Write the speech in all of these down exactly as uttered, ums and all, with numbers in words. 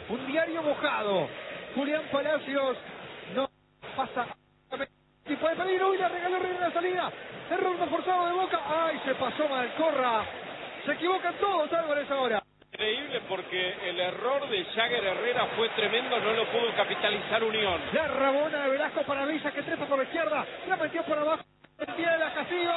un diario mojado. Julián Palacios no pasa tipo de peligro y la regaló en la salida. Error no forzado de Boca. Ay, se pasó Malcorra. Se equivocan todos, Álvarez, ahora. Increíble porque el error de Jagger Herrera fue tremendo, no lo pudo capitalizar Unión. La rabona de Velasco para Villa, que trepa por la izquierda, la metió por abajo, tiene la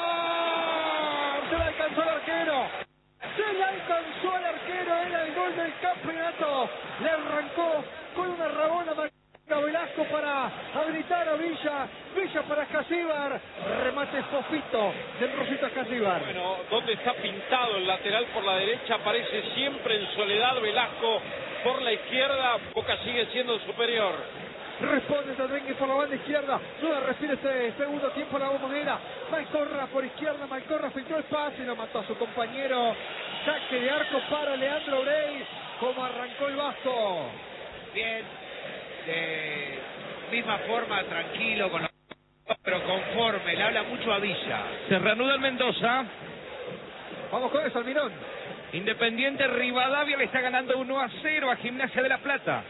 Casilla, se la alcanzó el arquero, se la alcanzó el arquero, era el gol del campeonato, le arrancó con una rabona a Velasco para habilitar a Villa, Villa para Casíbar, remate fofito del Rosita Casíbar. Bueno, donde está pintado el lateral por la derecha, aparece siempre en soledad Velasco por la izquierda, Boca sigue siendo superior. Responde Tatengue por la banda izquierda, Duda respira este segundo tiempo la bombonera, Malcorra por izquierda, Malcorra filtró el pase y lo mató a su compañero, saque de arco para Leandro Brey, como arrancó el Vasco. Bien. De misma forma, tranquilo, con los... pero conforme, le habla mucho a Villa. Se reanuda el Mendoza. Vamos con eso, Almirón. Independiente Rivadavia le está ganando uno a cero a Gimnasia de la Plata.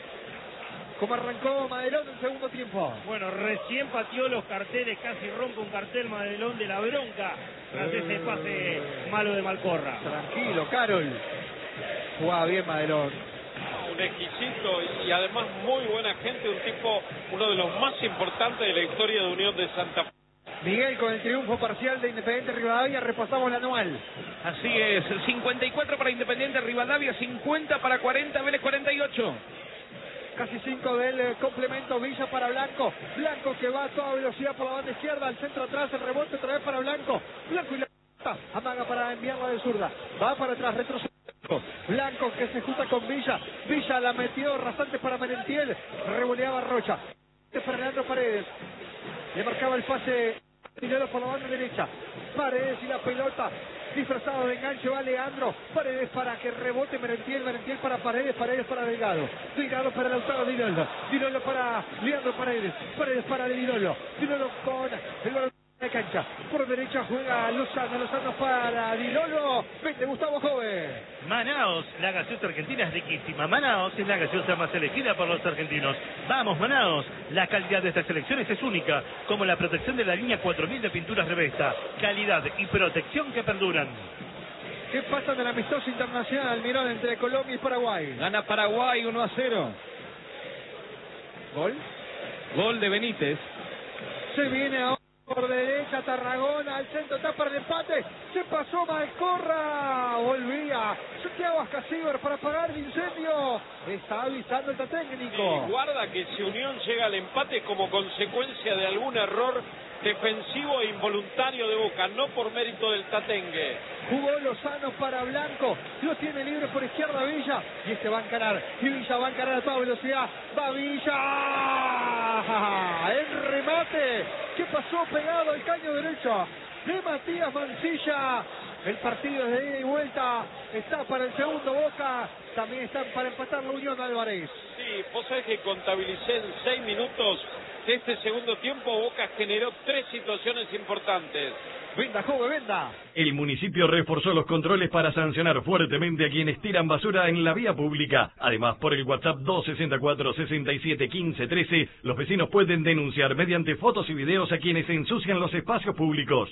¿Cómo arrancó Madelón en segundo tiempo? Bueno, recién pateó los carteles, casi rompe un cartel Madelón de la bronca tras eh... ese pase malo de Malcorra. Tranquilo, Carol. Jugaba bien Madelón. Un exquisito y además muy buena gente, un tipo, uno de los más importantes de la historia de Unión de Santa Fe. Miguel, con el triunfo parcial de Independiente Rivadavia, repasamos la anual. Así es, cincuenta y cuatro para Independiente Rivadavia, cincuenta para cuarenta, Vélez cuarenta y ocho. Casi cinco del eh, complemento, Villa para Blanco. Blanco que va a toda velocidad por la banda izquierda, al centro atrás, el rebote otra vez para Blanco. Blanco y la amaga para enviarla de zurda. Va para atrás, retrocede. Blanco que se junta con Villa. Villa la metió rasante para Merentiel. Revoleaba Rocha. Para Leandro Paredes. Le marcaba el pase Dinero por la banda derecha. Paredes y la pelota. Disfrazado de enganche va Leandro. Paredes para que rebote Merentiel. Merentiel para Paredes. Paredes para Delgado. Delgado para Lautaro Dinolo. Dinolo para Leandro Paredes. Paredes para Dinolo. Dinolo con el balón de cancha. Por derecha juega Lozano. Lozano para Dinolo. Vete Gustavo Joven. Manaos, la gaseosa argentina es riquísima. Manaos es la gaseosa más elegida por los argentinos. Vamos, Manaos. La calidad de estas selecciones es única, como la protección de la línea cuatro mil de pinturas Revesta. Calidad y protección que perduran. ¿Qué pasa en el amistoso internacional, Mirón, entre Colombia y Paraguay? Gana Paraguay uno a cero. ¿Gol? Gol de Benítez. Se viene ahora. Por derecha, Tarragona, al centro, está para el empate, se pasó Malcorra, volvía, Santiago Ascasíbar para apagar el incendio, está avisando el técnico. Y guarda que si Unión llega al empate como consecuencia de algún error defensivo e involuntario de Boca, no por mérito del Tatengue. Jugó Lozano para Blanco, lo tiene libre por izquierda Villa, y este va a encarar, y Villa va a encarar a toda velocidad, va Villa, el remate, que pasó pegado al caño derecho de Matías Mancilla. El partido es de ida y vuelta, está para el segundo Boca, también están para empatar la Unión Álvarez. Sí, vos sabés que contabilicé en seis minutos de este segundo tiempo, Boca generó tres situaciones importantes. Venda, joven, venda. El municipio reforzó los controles para sancionar fuertemente a quienes tiran basura en la vía pública. Además, por el WhatsApp dos sesenta y cuatro, sesenta y siete, quince, trece, los vecinos pueden denunciar mediante fotos y videos a quienes ensucian los espacios públicos.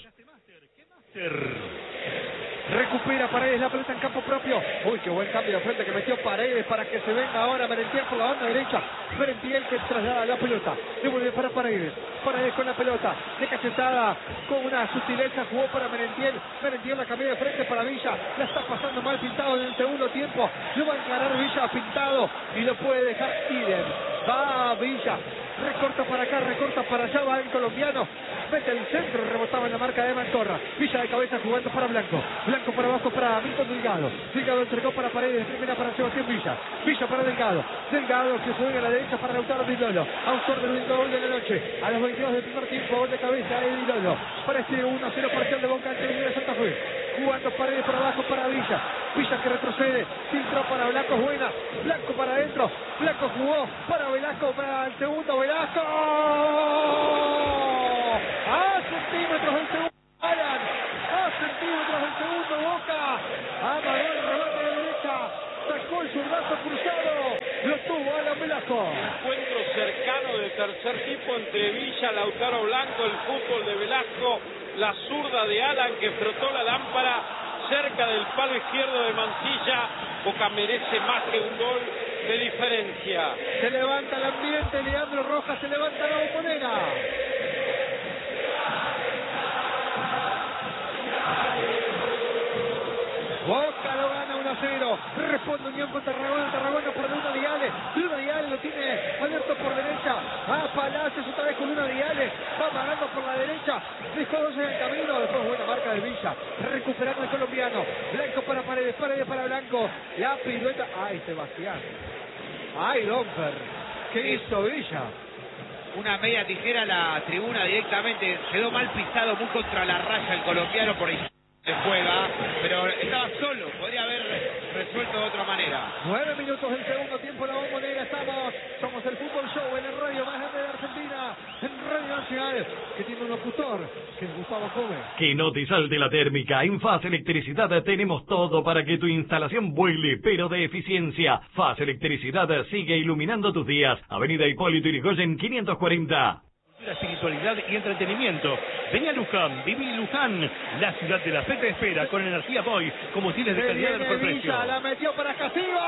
Recupera Paredes la pelota en campo propio. Uy, qué buen cambio de frente que metió Paredes para que se venga ahora Merentiel por la banda derecha. Merentiel que traslada la pelota. Devuelve para Paredes. Paredes con la pelota. De cachetada con una sutileza jugó para Merentiel. Merentiel la cambió de frente para Villa. La está pasando mal Pintado en el segundo tiempo. Lo va a encarar Villa Pintado y lo puede dejar Idem. Va Villa. Recorta para acá, recorta para allá, va el colombiano. Mete el centro, rebotaba en la marca de Malcorra. Villa de cabeza jugando para Blanco. Blanco para abajo para Milton Delgado. Delgado entregó para Paredes, primera para Sebastián Villa. Villa para Delgado. Delgado que juega a la derecha para Lautaro Dinolo. Autor del único gol de la noche. A los veintidós del primer tiempo, gol de cabeza de Dinolo. Para este uno a cero parcial de Boca ante el de Santa Fe. Jugando Paredes para abajo para Villa. Villa que retrocede. Filtró para Blanco, es buena. Blanco para adentro. Blanco jugó para Velasco, para el segundo Velasco. A centímetros del segundo. Alan. A centímetros del segundo Boca. Amagó el remate de derecha. Sacó el zurdazo cruzado. Lo tuvo Alan Velasco. Encuentro cercano de tercer tipo entre Villa, Lautaro Blanco, el fútbol de Velasco, la zurda de Alan que frotó la lámpara cerca del palo izquierdo de Mancilla. Boca merece más que un gol de diferencia. Se levanta el ambiente, Leandro Rojas, se levanta la bombonera. Boca lo gana uno a cero. Responde Unión con Tarragona. Tarragona por Luna Diales. Luna Diales lo tiene abierto por derecha. A Palacios otra vez con Luna Diales. Va pagando por la derecha. Dejó dos en el camino. Después buena marca de Villa. Recuperando el colombiano. Blanco para Paredes. Paredes para Blanco. La pirueta. Ay, Sebastián. Ay, Domper. ¿Qué hizo Villa? Una media tijera a la tribuna directamente. Quedó mal pisado, muy contra la raya el colombiano por ahí. Se juega, pero estaba solo, podría haber resuelto de otra manera. Nueve minutos del segundo tiempo, la bombonera, estamos, somos el Fútbol Show en el radio más grande de Argentina, en Radio Nacional, que tiene un locutor, que es Gustavo Jove. Que no te salte la térmica, en Faz Electricidad tenemos todo para que tu instalación vuele, pero de eficiencia. Faz Electricidad sigue iluminando tus días, Avenida Hipólito Yrigoyen quinientos cuarenta. La espiritualidad y entretenimiento. Vení a Luján, viví Luján, la ciudad de la fe te espera con energía Boy, combustibles de calidad al mejor precio. La metió para Castillo.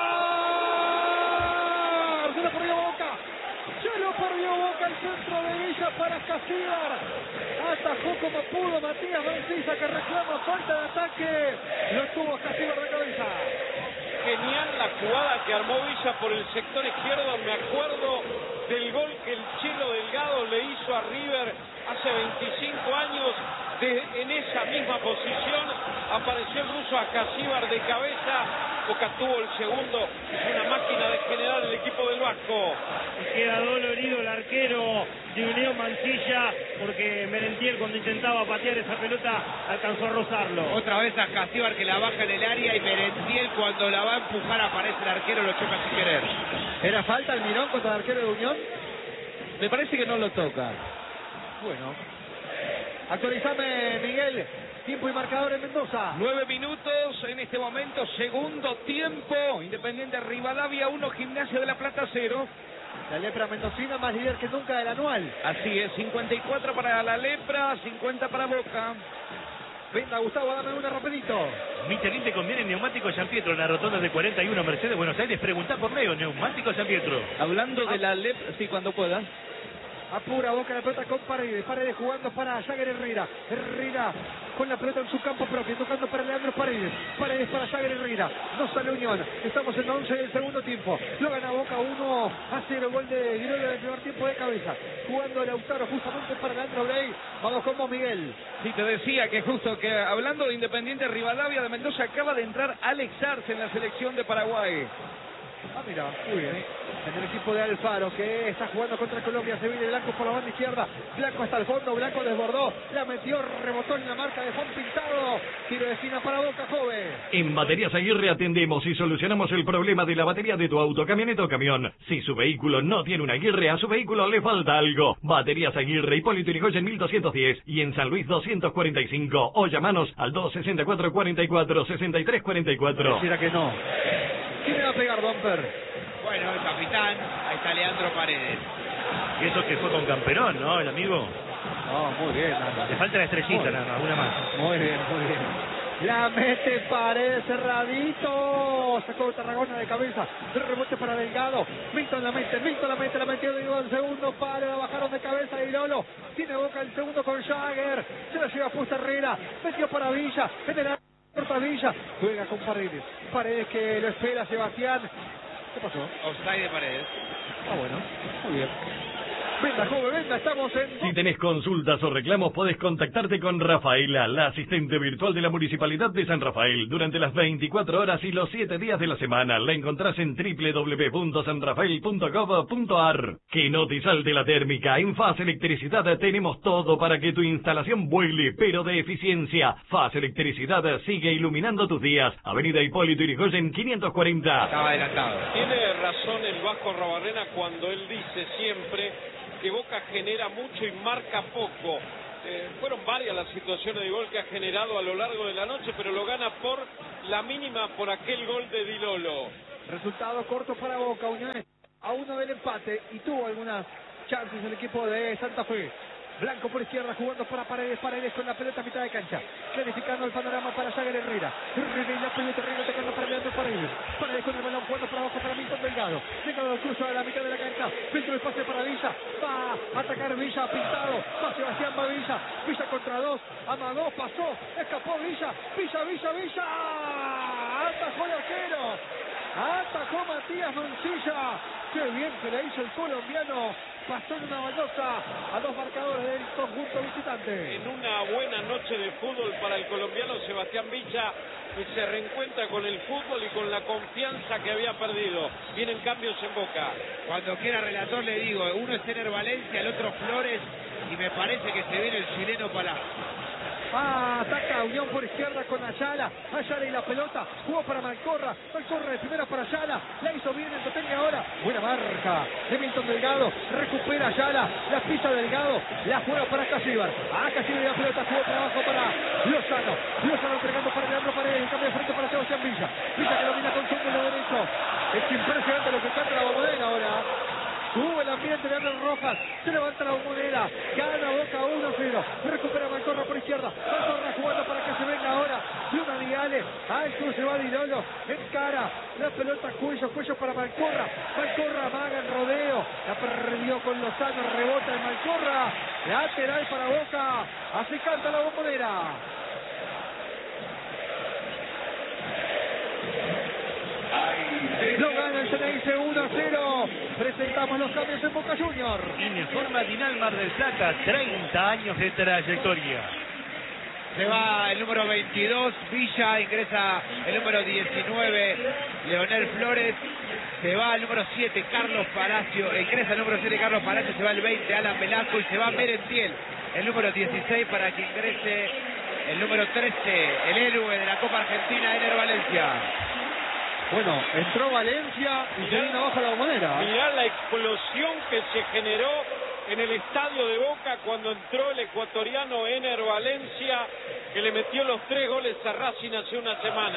Se lo perdió Boca. Se lo perdió Boca el centro de Villa para Castillo. Atajó como pudo Matías Mancilla que reclama falta de ataque. Lo tuvo Castillo de cabeza. Genial la jugada que armó Villa por el sector izquierdo. Me acuerdo del gol que el Chelo Delgado le hizo a River hace veinticinco años. De, en esa misma posición apareció el ruso Acasíbar de cabeza. Boca tuvo el segundo. Es una máquina de generar el equipo del Vasco. Queda dolorido el arquero de Unión Mancilla porque Merentiel cuando intentaba patear esa pelota alcanzó a rozarlo. Otra vez a Casíbar que la baja en el área y Merentiel cuando la va a empujar aparece el arquero, lo choca sin querer. ¿Era falta el Mirón contra el arquero de Unión? Me parece que no lo toca. Bueno. Actualizame, Miguel. Tiempo y marcador en Mendoza. Nueve minutos en este momento, segundo tiempo. Independiente Rivadavia uno, Gimnasia de la Plata cero. La Lepra mendocina más líder que nunca del anual. Así es, cincuenta y cuatro para la Lepra, cincuenta para Boca. Venga, Gustavo, dame una rapidito. Michelin te conviene neumático San Pietro en la rotonda de cuarenta y uno Mercedes Buenos Aires. Preguntá por Leo, neumático San Pietro. Hablando de la Lepra, sí, cuando pueda. Apura Boca la pelota con Paredes. Paredes jugando para Jagger Herrera. Herrera con la pelota en su campo propio. Tocando para Leandro Paredes. Paredes para Jagger Herrera. No sale Unión. Estamos en la once del segundo tiempo. Lo gana Boca uno a cero. Gol de Giroldo del primer tiempo de cabeza. Jugando Lautaro justamente para Leandro Brey. Vamos con vos, Miguel. Sí, te decía que justo que hablando de Independiente Rivadavia de Mendoza acaba de entrar Alex Arce en la selección de Paraguay. Ah, mira, muy bien. En el equipo de Alfaro, que está jugando contra Colombia, se viene Blanco por la banda izquierda. Blanco hasta el fondo, Blanco desbordó, la metió, rebotó en la marca de Juan Pintado. Tiro de esquina para Boca, joven. En Baterías Aguirre atendemos y solucionamos el problema de la batería de tu auto, camioneta o camión. Si su vehículo no tiene una Aguirre, a su vehículo le falta algo. Baterías Aguirre, Hipólito Yrigoyen mil doscientos diez y en San Luis doscientos cuarenta y cinco. O llamanos al dos sesenta y cuatro, cuarenta y cuatro, sesenta y tres cuarenta y cuatro. Quisiera que no. ¿Quién le va a pegar, Domper? Bueno, el capitán, ahí está Leandro Paredes. Y eso que fue con Camperón, ¿no? El amigo. No, muy bien. Nada. Le falta la estrellita, nada más, una más. Muy bien, muy bien. La mete Paredes cerradito. Sacó Tarragona de cabeza. El rebote para Delgado. Milton la mete, Milton la mete, la metió de el segundo palo. La bajaron de cabeza y Lolo. Tiene Boca el segundo con Jagger. Se la lleva puesta Herrera. Metió para Villa. General corta Villa. Juega con Paredes. Paredes que lo espera Sebastián. ¿Qué pasó? Offside de Paredes. Ah, bueno. Muy bien. Venga, joven, venga, estamos en... Si tenés consultas o reclamos, podés contactarte con Rafaela, la asistente virtual de la Municipalidad de San Rafael, durante las veinticuatro horas y los siete días de la semana. La encontrás en doble u doble u doble u punto san rafael punto gov punto ar. Que no te salte la térmica. En Faz Electricidad tenemos todo para que tu instalación vuele, pero de eficiencia. Faz Electricidad sigue iluminando tus días. Avenida Hipólito Yrigoyen quinientos cuarenta. Estaba adelantado. Tiene razón el Vasco Rabarrena cuando él dice siempre que Boca genera mucho y marca poco. Eh, fueron varias las situaciones de gol que ha generado a lo largo de la noche, pero lo gana por la mínima por aquel gol de Di Lolo. Resultado corto para Boca. Unión a uno del empate y tuvo algunas chances el equipo de Santa Fe. Blanco por izquierda jugando para Paredes, Paredes con la pelota a mitad de cancha, clarificando el panorama para Jagger Herrera. Herrera y la pelota Herrera tocando para Leandro Paredes. Paredes con el balón jugando para abajo para Milton Delgado. Delgado cruza a la mitad de la cancha, filtro el pase para Villa, va a atacar Villa, pintado, va Sebastián, va Villa, Villa contra dos, amagó, pasó, escapó Villa, Villa, Villa, Villa, atajó el arquero, atajó Matías Mancilla. Qué bien que le hizo el colombiano. Pasó en una baldosa a dos marcadores del conjunto visitante. En una buena noche de fútbol para el colombiano Sebastián Villa, que se reencuentra con el fútbol y con la confianza que había perdido. Vienen cambios en Boca. Cuando quiera, relator, le digo, uno es Ener Valencia, el otro Flores, y me parece que se viene el chileno para... Ah, ataca Unión por izquierda con Ayala. Ayala y la pelota. Jugó para Malcorra. Malcorra de primera para Ayala. La hizo bien el Totengue ahora. Buena marca de Milton Delgado. Recupera Ayala. La pisa Delgado. La juega para Casíbar. Ah, Casíbar y la pelota. Jugó para abajo para Lozano. Lozano entregando para Leandro Paredes. En cambio de frente para Sebastián Villa. Villa que domina con su ángulo derecho. Es impresionante lo que canta la Bombonera ahora. Sube el ambiente de Arlen Rojas, se levanta la Bombonera, gana Boca uno a cero, recupera Malcorra por izquierda, Malcorra jugando para que se venga ahora, Luna Viale, al cruce va Di Lolo, encara, la pelota cuello, cuello para Malcorra, Malcorra amaga en rodeo, la perdió con Lozano, rebota en Malcorra, lateral para Boca, así canta la Bombonera. Lo gana el Ceneice uno a cero. Presentamos los cambios en Boca Junior. Informa Dinal Mar del Plata, treinta años de trayectoria. Se va el número veintidós, Villa, ingresa el número diecinueve, Leonel Flores. Se va el número siete, Carlos Palacio, ingresa el número siete, Carlos Palacio. Se va el veinte, Alan Velasco, y se va Merentiel, el número dieciséis, para que ingrese el número trece, el héroe de la Copa Argentina, Ener Valencia. Bueno, entró Valencia y se vino abajo la Bombonera. Mirá la explosión que se generó en el estadio de Boca cuando entró el ecuatoriano Ener Valencia, que le metió los tres goles a Racing hace una semana.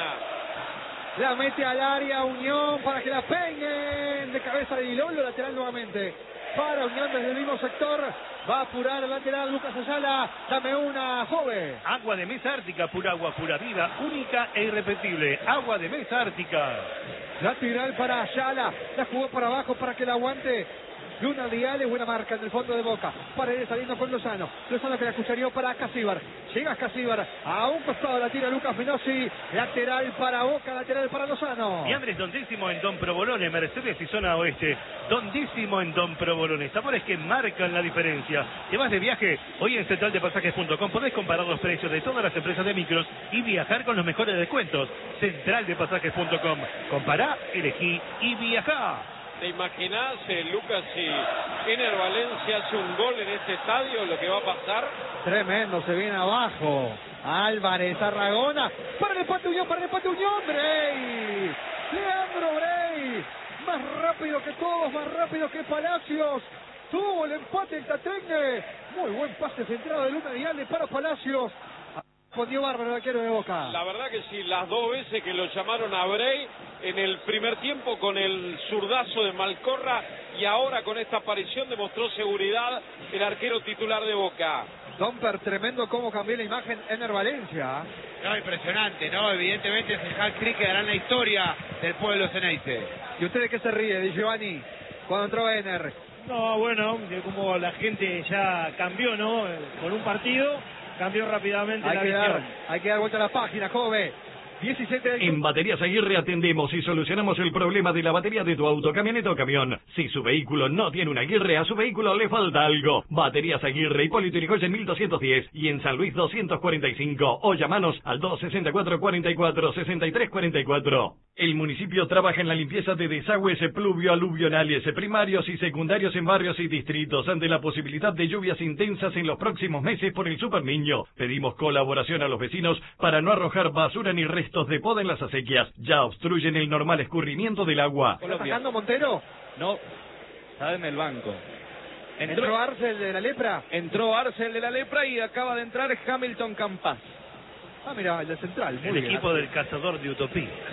La mete al área Unión para que la peguen de cabeza de Di Lolo, lateral nuevamente para Unión desde el mismo sector. Va a apurar el lateral Lucas Ayala. Dame una, joven. Agua de Mesa Ártica, pura agua, pura vida, única e irrepetible. Agua de Mesa Ártica. Lateral para Ayala. La jugó para abajo para que la aguante Luna Viale, buena marca en el fondo de Boca. Paredes saliendo con Lozano. Lozano que la cuchareó para Casíbar. Llega Casíbar. A un costado la tira Lucas Menossi. Lateral para Boca, lateral para Lozano. Y Andrés Dondísimo en Don Provolone, Mercedes y Zona Oeste. Dondísimo en Don Provolone. Sabores que marcan la diferencia. ¿Te vas de viaje? Hoy en central de pasajes punto com podés comparar los precios de todas las empresas de micros y viajar con los mejores descuentos. central de pasajes punto com. Compará, elegí y viajá. ¿Te imaginás, eh, Lucas, si Ener Valencia hace un gol en este estadio, lo que va a pasar? Tremendo, se viene abajo. Álvarez, Arragona. Para el empate Unión, para el empate Unión. Bray. Leandro Bray. Más rápido que todos, más rápido que Palacios. Tuvo el empate el Tatengue. Muy buen pase centrado de Luna Viale para Palacios. Respondió bárbaro el arquero de Boca. La verdad que sí, las dos veces que lo llamaron a Bray, en el primer tiempo con el zurdazo de Malcorra y ahora con esta aparición demostró seguridad el arquero titular de Boca. Domper, tremendo cómo cambió la imagen Ener Valencia. No, impresionante, ¿no? Evidentemente es el hat-trick que dará en la historia del pueblo Ceneice. ¿Y usted de qué se ríe, Di Giovanni, cuando entró Ener? No, bueno, de cómo la gente ya cambió, ¿no? Con un partido, cambió rápidamente Hay la que visión. dar, hay que dar vuelta a la página, joven. diecisiete de... En Baterías Aguirre atendemos y solucionamos el problema de la batería de tu auto, camioneta o camión. Si su vehículo no tiene una Aguirre, a su vehículo le falta algo. Baterías Aguirre, Hipólito Yrigoyen mil doscientos diez y en San Luis doscientos cuarenta y cinco. O llamanos al dos sesenta y cuatro, cuarenta y cuatro, sesenta y tres cuarenta y cuatro. El municipio trabaja en la limpieza de desagües pluvio-aluvionales primarios y secundarios en barrios y distritos ante la posibilidad de lluvias intensas en los próximos meses por el Super Niño. Pedimos colaboración a los vecinos para no arrojar basura ni restos de poda en las acequias. Ya obstruyen el normal escurrimiento del agua. ¿Está atacando Montero? No, está en el banco. ¿Entró, ¿Entró Arcel de la Lepra? Entró Arcel de la Lepra y acaba de entrar Hamilton Campas. Ah, mira, el de Central. Muy El bien. equipo del cazador de utopías.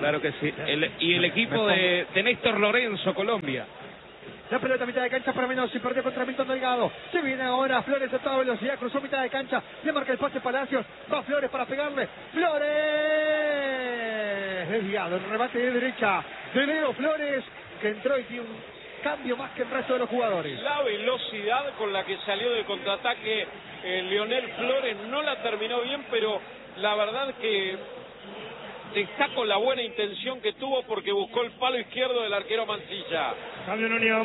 Claro que sí. El, y el equipo de, de Néstor Lorenzo, Colombia. La pelota a mitad de cancha para Menossi, perdió contra Milton Delgado. Se viene ahora Flores a toda velocidad, cruzó mitad de cancha, le marca el pase Palacios, va Flores para pegarle. ¡Flores! Desviado, el remate de derecha de Leo Flores, que entró y tiene un cambio más que el resto de los jugadores. La velocidad con la que salió del contraataque eh, Leonel Flores no la terminó bien, pero la verdad que destaco la buena intención que tuvo porque buscó el palo izquierdo del arquero Mancilla. Cambio en Unión.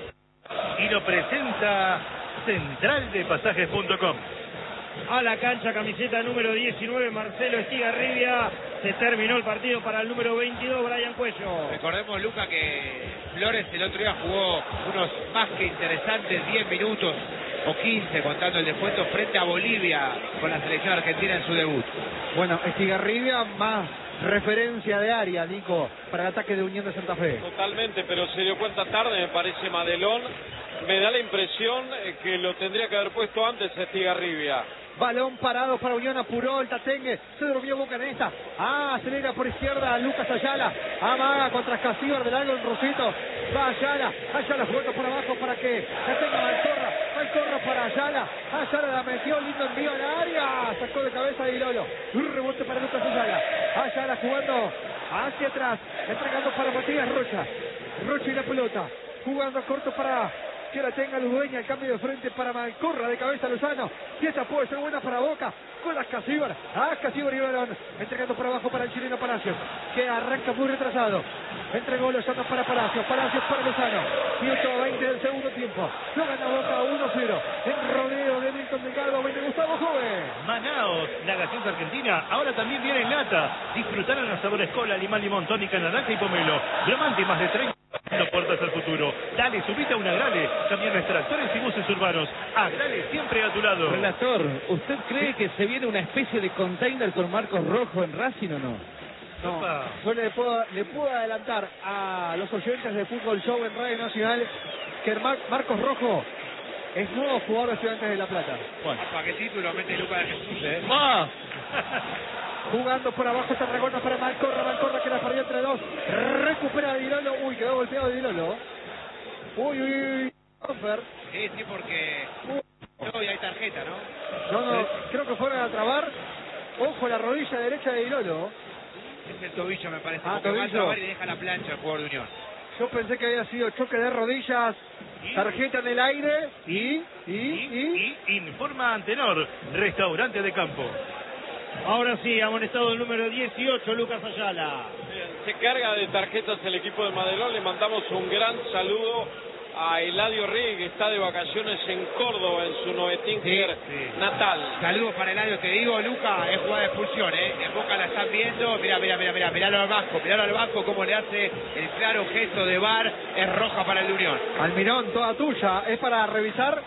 Y lo presenta Central de Pasajes punto com. A la cancha, camiseta número diecinueve, Marcelo Estigarribia. Se terminó el partido para el número veintidós, Brian Cuello. Recordemos, Luca, que Flores el otro día jugó unos más que interesantes diez minutos o quince, contando el descuento, frente a Bolivia con la selección argentina en su debut. Bueno, Estigarribia más referencia de área, Nico, para el ataque de Unión de Santa Fe. Totalmente, pero se dio cuenta tarde, me parece Madelón. Me da la impresión eh, que lo tendría que haber puesto antes Estigarribia. Balón parado para Unión, apuró el Tatengue, se durmió Boca en esta. Ah, acelera por izquierda Lucas Ayala, amaga contra Casíbar del algo en Rosito. Va Ayala, Ayala jugando por abajo para que la tenga Malcorra, Malcorra para Ayala. Ayala la metió, lindo envío al área, sacó de cabeza de Dilolo. Un rebote para Lucas Ayala. Ayala jugando hacia atrás, entregando para Matías Rocha. Rocha y la pelota, jugando corto para que la tenga Ludueña, el cambio de frente para Malcorra, de cabeza Lozano, y esta puede ser buena para Boca, con las Casíbar, ah, Casíbar y Balón, entregando por abajo para el chileno Palacios, que arranca muy retrasado, entregó Lozano para Palacios, Palacios para Lozano, ciento veinte del segundo tiempo, lo gana Boca uno cero, en rodeo de Milton Delgado, viene Gustavo Joven. Manaos, la gaseosa argentina, ahora también viene en lata. Disfrutaron los sabores cola, limón, limón, tónica, naranja y pomelo. Bromante, más de treinta puertas al futuro. Dale, subite a un Agrale. Camiones, tractores y buses urbanos. Agrale siempre a tu lado. Relator, ¿usted cree que se viene una especie de container con marcos rojos en Racing o no? No, yo le puedo, le puedo adelantar a los oyentes de Fútbol Show en Radio Nacional que Mar Marcos Rojo es nuevo jugador de Estudiantes de La Plata. Bueno, ¿para qué título mete Lucas de Jesús, eh? ¡Más! Jugando por abajo esta regona para Malcorra, Malcorra que la perdió entre dos, recupera a Dilolo, uy, quedó golpeado Dilolo. Uy, uy, uy, Confer. Sí, sí, porque no, y hay tarjeta, ¿no? No, no, creo que fueron a trabar. Ojo, la rodilla derecha de Dilolo. Es el tobillo, me parece, Ah, porque va a tobillo. trabar y deja la plancha el jugador de Unión. Yo pensé que había sido choque de rodillas, tarjeta en el aire y, y, y... Y, y informa Antenor, restaurante de campo. Ahora sí, amonestado el número dieciocho, Lucas Ayala. Se carga de tarjetas el equipo de Madelón. Le mandamos un gran saludo a Eladio Rey, que está de vacaciones en Córdoba, en su Novetinker Sí, sí. natal. Saludos para Eladio, te digo, Luca, es jugada de expulsión, ¿eh? En Boca la están viendo, mirá, mirá, mirá, mirá, miralo al banco, miralo al banco, cómo le hace el claro gesto de V A R, es roja para el de Unión. Almirón, toda tuya, es para revisar.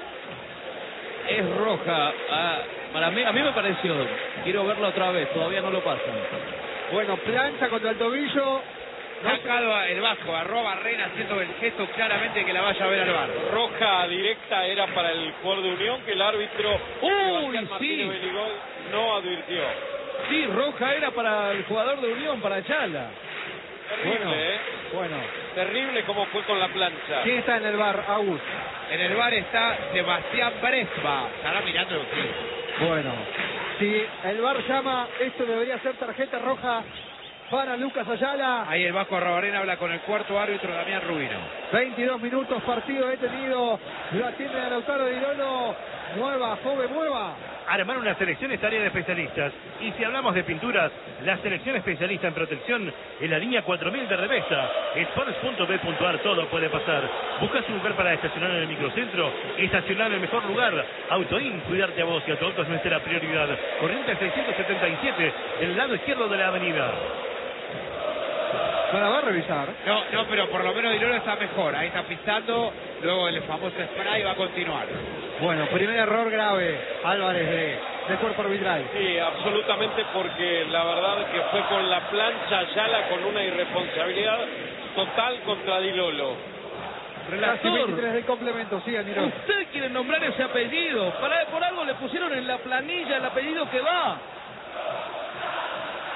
Es roja. Ah, para mí, a mí me pareció. Quiero verla otra vez, todavía no lo pasan. Bueno, plancha contra el tobillo. No sacado el Vasco, arroba Rena haciendo el gesto claramente que la vaya a ver al V A R. Roja directa era para el jugador de Unión, que el árbitro Uy, Sebastián sí. Martínez Beligol no advirtió. Sí, roja era para el jugador de Unión, para Ayala. Terrible, Bueno, ¿eh? bueno. Terrible como fue con la plancha. ¿Quién está en el bar, Agus? En el V A R está Sebastián Brespa. Estará mirando el sí. Bueno, si el bar llama, esto debería ser tarjeta roja para Lucas Ayala. Ahí el Vasco Arrobarena habla con el cuarto árbitro, Damián Rubino. veintidós minutos, partido detenido. Lo atiende a Lautaro Dilolo. Mueva, joven, mueva. Armar una selección es tarea de especialistas. Y si hablamos de pinturas, la selección especialista en protección es la línea cuatro mil de Revesta. Sports punto b punto a r, todo puede pasar. ¿Buscas un lugar para estacionar en el microcentro? Estacionar en el mejor lugar. Autoin, cuidarte a vos y a tu auto es nuestra prioridad. Corriente seiscientos setenta y siete, del lado izquierdo de la avenida. No la va a revisar. No, no, pero por lo menos Dilolo está mejor. Ahí está pisando, luego el famoso spray va a continuar. Bueno, primer error grave, Álvarez, de, de cuerpo arbitral. Sí, absolutamente, porque la verdad que fue con la plancha Ayala con una irresponsabilidad total contra Dilolo. Casi veintitrés del complemento, sí, Almirón. Usted quiere nombrar ese apellido. Para, por algo le pusieron en la planilla el apellido que va.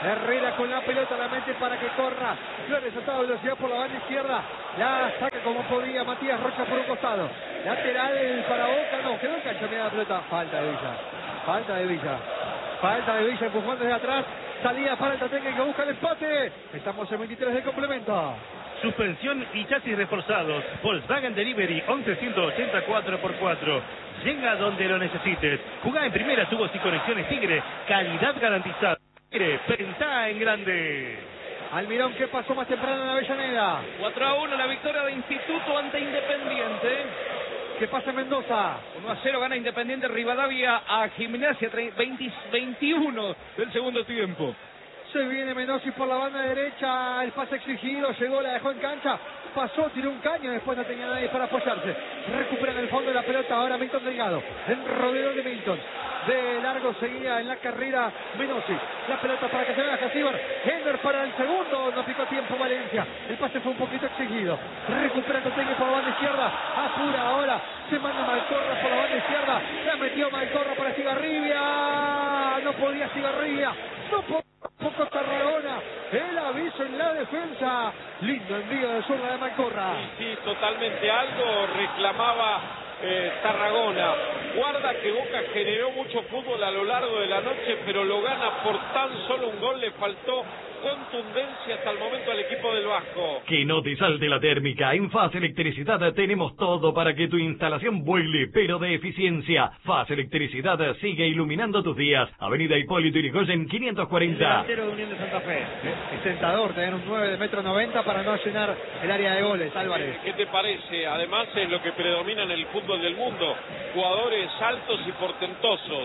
Herrera con la pelota, la mete para que corra. Flores a toda velocidad por la banda izquierda. La saca como podía Matías Rocha por un costado. Lateral para Boca, no, quedó en cancha, mira la pelota. Falta de Villa, falta de Villa. Falta de Villa, empujón desde atrás. Salida para el Tatengue que busca el empate. Estamos en veintitrés de complemento. Suspensión y chasis reforzados. Volkswagen Delivery once ciento ochenta cuatro por cuatro. Llega donde lo necesites. Jugá en primera, tubos y conexiones Tigre. Calidad garantizada. Tigre, pensá en grande. Almirón, ¿qué pasó más temprano en Avellaneda? cuatro a uno la victoria de Instituto ante Independiente. ¿Qué pasa en Mendoza? uno a cero gana Independiente Rivadavia a Gimnasia, veinte, veintiuno del segundo tiempo. Se viene Menossi por la banda derecha, el pase exigido, llegó, la dejó en cancha, pasó, tiró un caño, después no tenía nadie para apoyarse. Recuperan el fondo de la pelota, ahora Milton Delgado, en rodeo de Milton. De largo seguía en la carrera Menossi. La pelota para que se vea Jasíbar. Hender para el segundo, no picó tiempo Valencia. El pase fue un poquito exigido. Recupera Tatengue por la banda izquierda. Apura ahora, se manda Malcorra por la banda izquierda. La metió Malcorra para Estigarribia. No podía Estigarribia. No podía. Poco Tarragona, el aviso en la defensa. Lindo envío de zurda de Malcorra. Sí, sí, totalmente. Algo reclamaba eh, Tarragona. Guarda que Boca generó mucho fútbol a lo largo de la noche, pero lo gana por tan solo un gol. Le faltó contundencia hasta el momento al equipo del Vasco. Que no te salte la térmica. En Faz Electricidad tenemos todo para que tu instalación vuele, pero de eficiencia. Faz Electricidad sigue iluminando tus días. Avenida Hipólito Yrigoyen quinientos cuarenta. Delantero de Unión de Santa Fe. Es tentador tener un nueve de metro noventa para no llenar el área de goles, Álvarez. ¿Qué te parece? Además es lo que predomina en el fútbol del mundo. Jugadores altos y portentosos.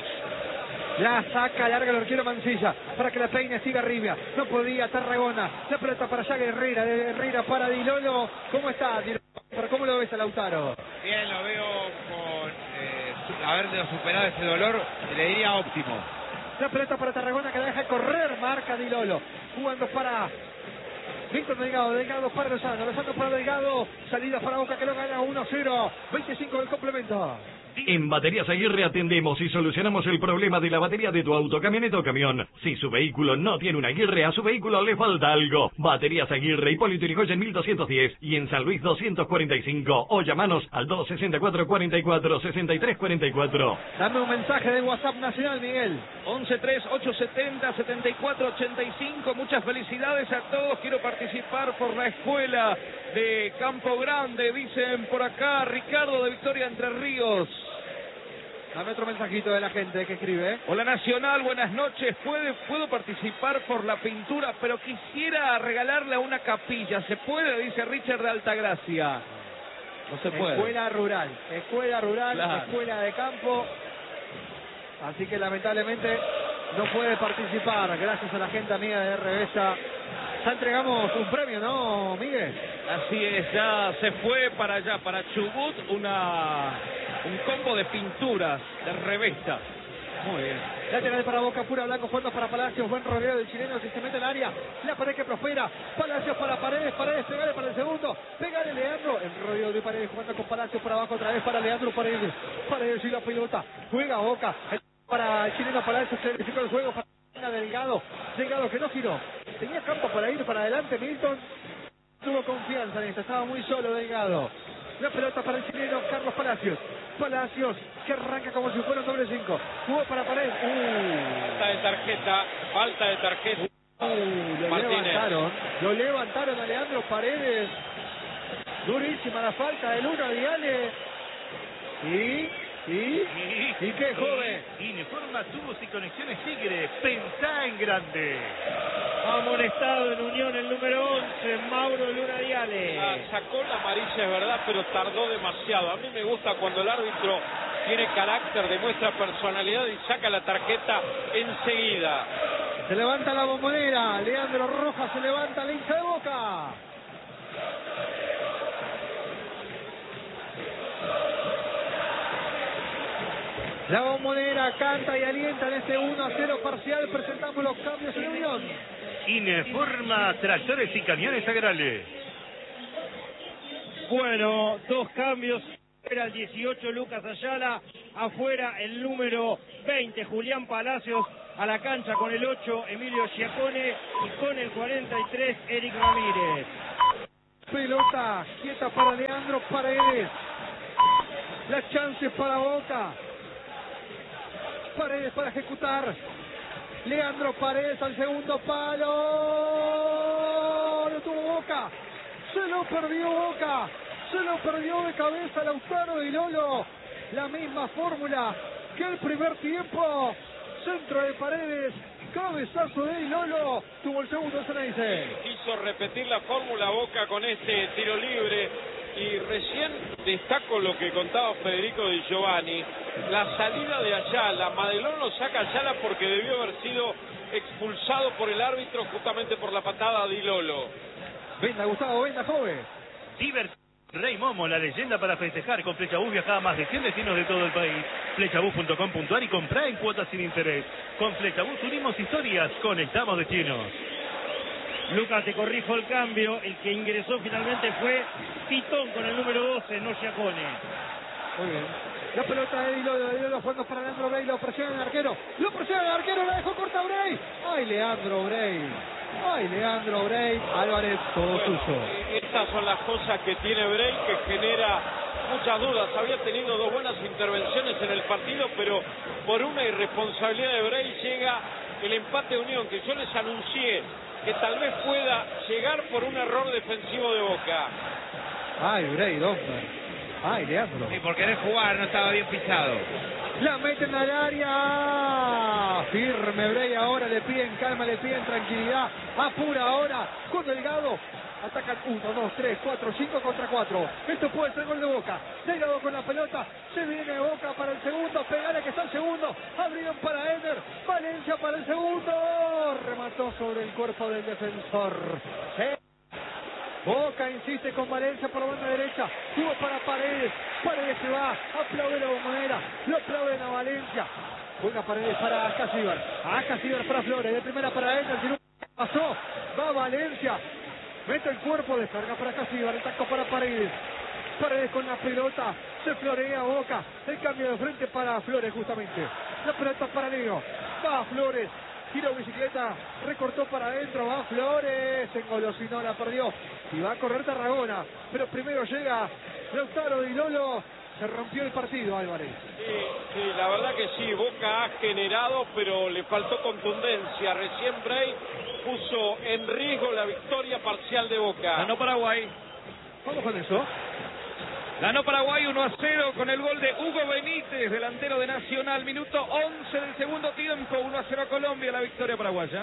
La saca, larga el arquero Mancilla para que la peine siga Rivia. No podía Tarragona. La pelota para allá Herrera. De Herrera para Dilolo. ¿Cómo está, Dilolo? ¿Pero cómo lo ves a Lautaro? Bien, lo veo con eh, haber superado ese dolor, le diría óptimo. La pelota para Tarragona que la deja correr. Marca Dilolo. Jugando para Víctor Delgado. Delgado para Lozano. Lozano para Delgado. Salida para Boca que lo gana uno a cero. veinticinco del complemento. En Baterías Aguirre atendemos y solucionamos el problema de la batería de tu auto, camioneta o camión. Si su vehículo no tiene una Aguirre, a su vehículo le falta algo. Baterías Aguirre, Hipólito Yrigoyen mil doscientos diez y en San Luis doscientos cuarenta y cinco. O llamanos al dos sesenta y cuatro, cuarenta y cuatro, sesenta y tres cuarenta y cuatro. Dame un mensaje de WhatsApp nacional, Miguel. once tres ocho setenta setenta y cuatro ochenta y cinco. Muchas felicidades a todos. Quiero participar por la escuela de Campo Grande. Dicen por acá Ricardo de Victoria Entre Ríos. Dame otro mensajito de la gente que escribe. Hola Nacional, buenas noches. ¿Puede, puedo participar por la pintura, pero quisiera regalarle a una capilla. ¿Se puede? Dice Richard de Altagracia. No se puede. Escuela rural, escuela rural, Claro. escuela de campo. Así que lamentablemente no puede participar. Gracias a la gente amiga de R B S. Ya entregamos un premio, ¿no, Miguel? Así es, ya se fue para allá, para Chubut, una un combo de pinturas de revista. Muy bien. Lateral para Boca, pura Blanco, fondo para Palacios, buen rodeo del chileno, si se mete en el área, la pared que prospera, Palacios para Paredes, Paredes, pegale para el segundo, pegale Leandro, el rodeo de Paredes jugando con Palacios por abajo otra vez para Leandro Paredes, Paredes y la pelota, juega Boca, para el chileno Palacios, se verificó el juego, para Delgado, Delgado que no giró, tenía campo para ir para adelante, Milton tuvo confianza en esto, estaba muy solo Delgado. La pelota para el chileno Carlos Palacios. Palacios que arranca como si fuera un doble cinco. Jugó para Paredes. Uh. Falta de tarjeta, falta de tarjeta. Uh, lo Martínez. levantaron. Lo levantaron a Leandro Paredes. Durísima la falta del uno de Ale. Y... ¿Y? ¿Y qué, joven? Informa tubos y conexiones Tigre. Pensá en grande. Amonestado en Unión el número once, Mauro Luna Diale. Ah, sacó la amarilla, es verdad, pero tardó demasiado. A mí me gusta cuando el árbitro tiene carácter, demuestra personalidad y saca la tarjeta enseguida. Se levanta la bombonera. Leandro Rojas se levanta, la hincha de Boca. La bombonera canta y alienta en este uno a cero parcial. Presentamos los cambios en Unión. Informa tractores y camiones agrales. Bueno, dos cambios. Era el dieciocho Lucas Ayala, afuera el número veinte Julián Palacios, a la cancha con el ocho, Emilio Giacone, y con el cuarenta y tres, Eric Ramírez. Pelota quieta para Leandro Paredes. La chance para Boca. Paredes para ejecutar. Leandro Paredes al segundo palo. Lo tuvo Boca. Se lo perdió Boca. Se lo perdió de cabeza Lautaro Di Lolo. La misma fórmula que el primer tiempo. Centro de Paredes. Cabezazo de Di Lolo. Tuvo el segundo, se le dice. Quiso repetir la fórmula Boca con este tiro libre. Y recién destaco lo que contaba Federico Di Giovanni. La salida de Ayala. Madelón lo saca Ayala porque debió haber sido expulsado por el árbitro justamente por la patada a Di Lolo. Venga, Gustavo, venga, joven. Diver Rey Momo, la leyenda para festejar. Con Flechabús viaja a más de cien destinos de todo el país. Flechabús punto com punto ar y comprá en cuotas sin interés. Con Flechabús unimos historias, conectamos destinos. Lucas, te corrijo el cambio. El que ingresó finalmente fue Pitón con el número doce, no Giacone. Muy bien. La pelota de Di Lolo, Di Lolo jugando para Leandro Bray, lo presiona el arquero. Lo presiona el arquero, la dejó corta Bray. ¡Ay, Leandro Bray! ¡Ay, Leandro Bray! Álvarez, todo Bueno, suyo. estas son las cosas que tiene Bray, que genera muchas dudas. Había tenido dos buenas intervenciones en el partido, pero por una irresponsabilidad de Bray llega el empate de Unión, que yo les anuncié que tal vez pueda llegar por un error defensivo de Boca. ¡Ay, Bray, Dofner! ¡Ay, Leandro! Y por querer jugar no estaba bien pisado. La meten al área. Firme Bray ahora, le piden calma, le piden tranquilidad. Apura ahora con Delgado. Atacan uno, dos, tres, cuatro, cinco contra cuatro. Esto puede ser gol de Boca. Delgado con la pelota. Se viene Boca para el segundo. Pegale que está el segundo. Abrieron para Eder. Valencia para el segundo. Remató sobre el cuerpo del defensor. Sí. Boca insiste con Valencia por la banda derecha. Tuvo para Paredes. Paredes se va. Aplaude la bombonera. Lo aplauden a Valencia. Buena Paredes para Casíbar. A Casíbar para Flores. De primera para Eder. Si no pasó. Va Valencia. Mete el cuerpo. Descarga para Casíbar. El taco para Paredes. Paredes con la pelota. Se florea Boca. El cambio de frente para Flores justamente. La pelota para Leo. Va Flores. Tiro bicicleta, recortó para adentro, va Flores, engolosinó, la perdió. Y va a correr Tarragona, pero primero llega Lautaro Di Lolo. Se rompió el partido, Álvarez. Sí, sí, la verdad que sí, Boca ha generado, pero le faltó contundencia. Recién Bray puso en riesgo la victoria parcial de Boca. Ganó Paraguay. Vamos con eso. Ganó Paraguay uno a cero con el gol de Hugo Benítez, delantero de Nacional. Minuto once del segundo tiempo. uno a cero a Colombia, la victoria paraguaya.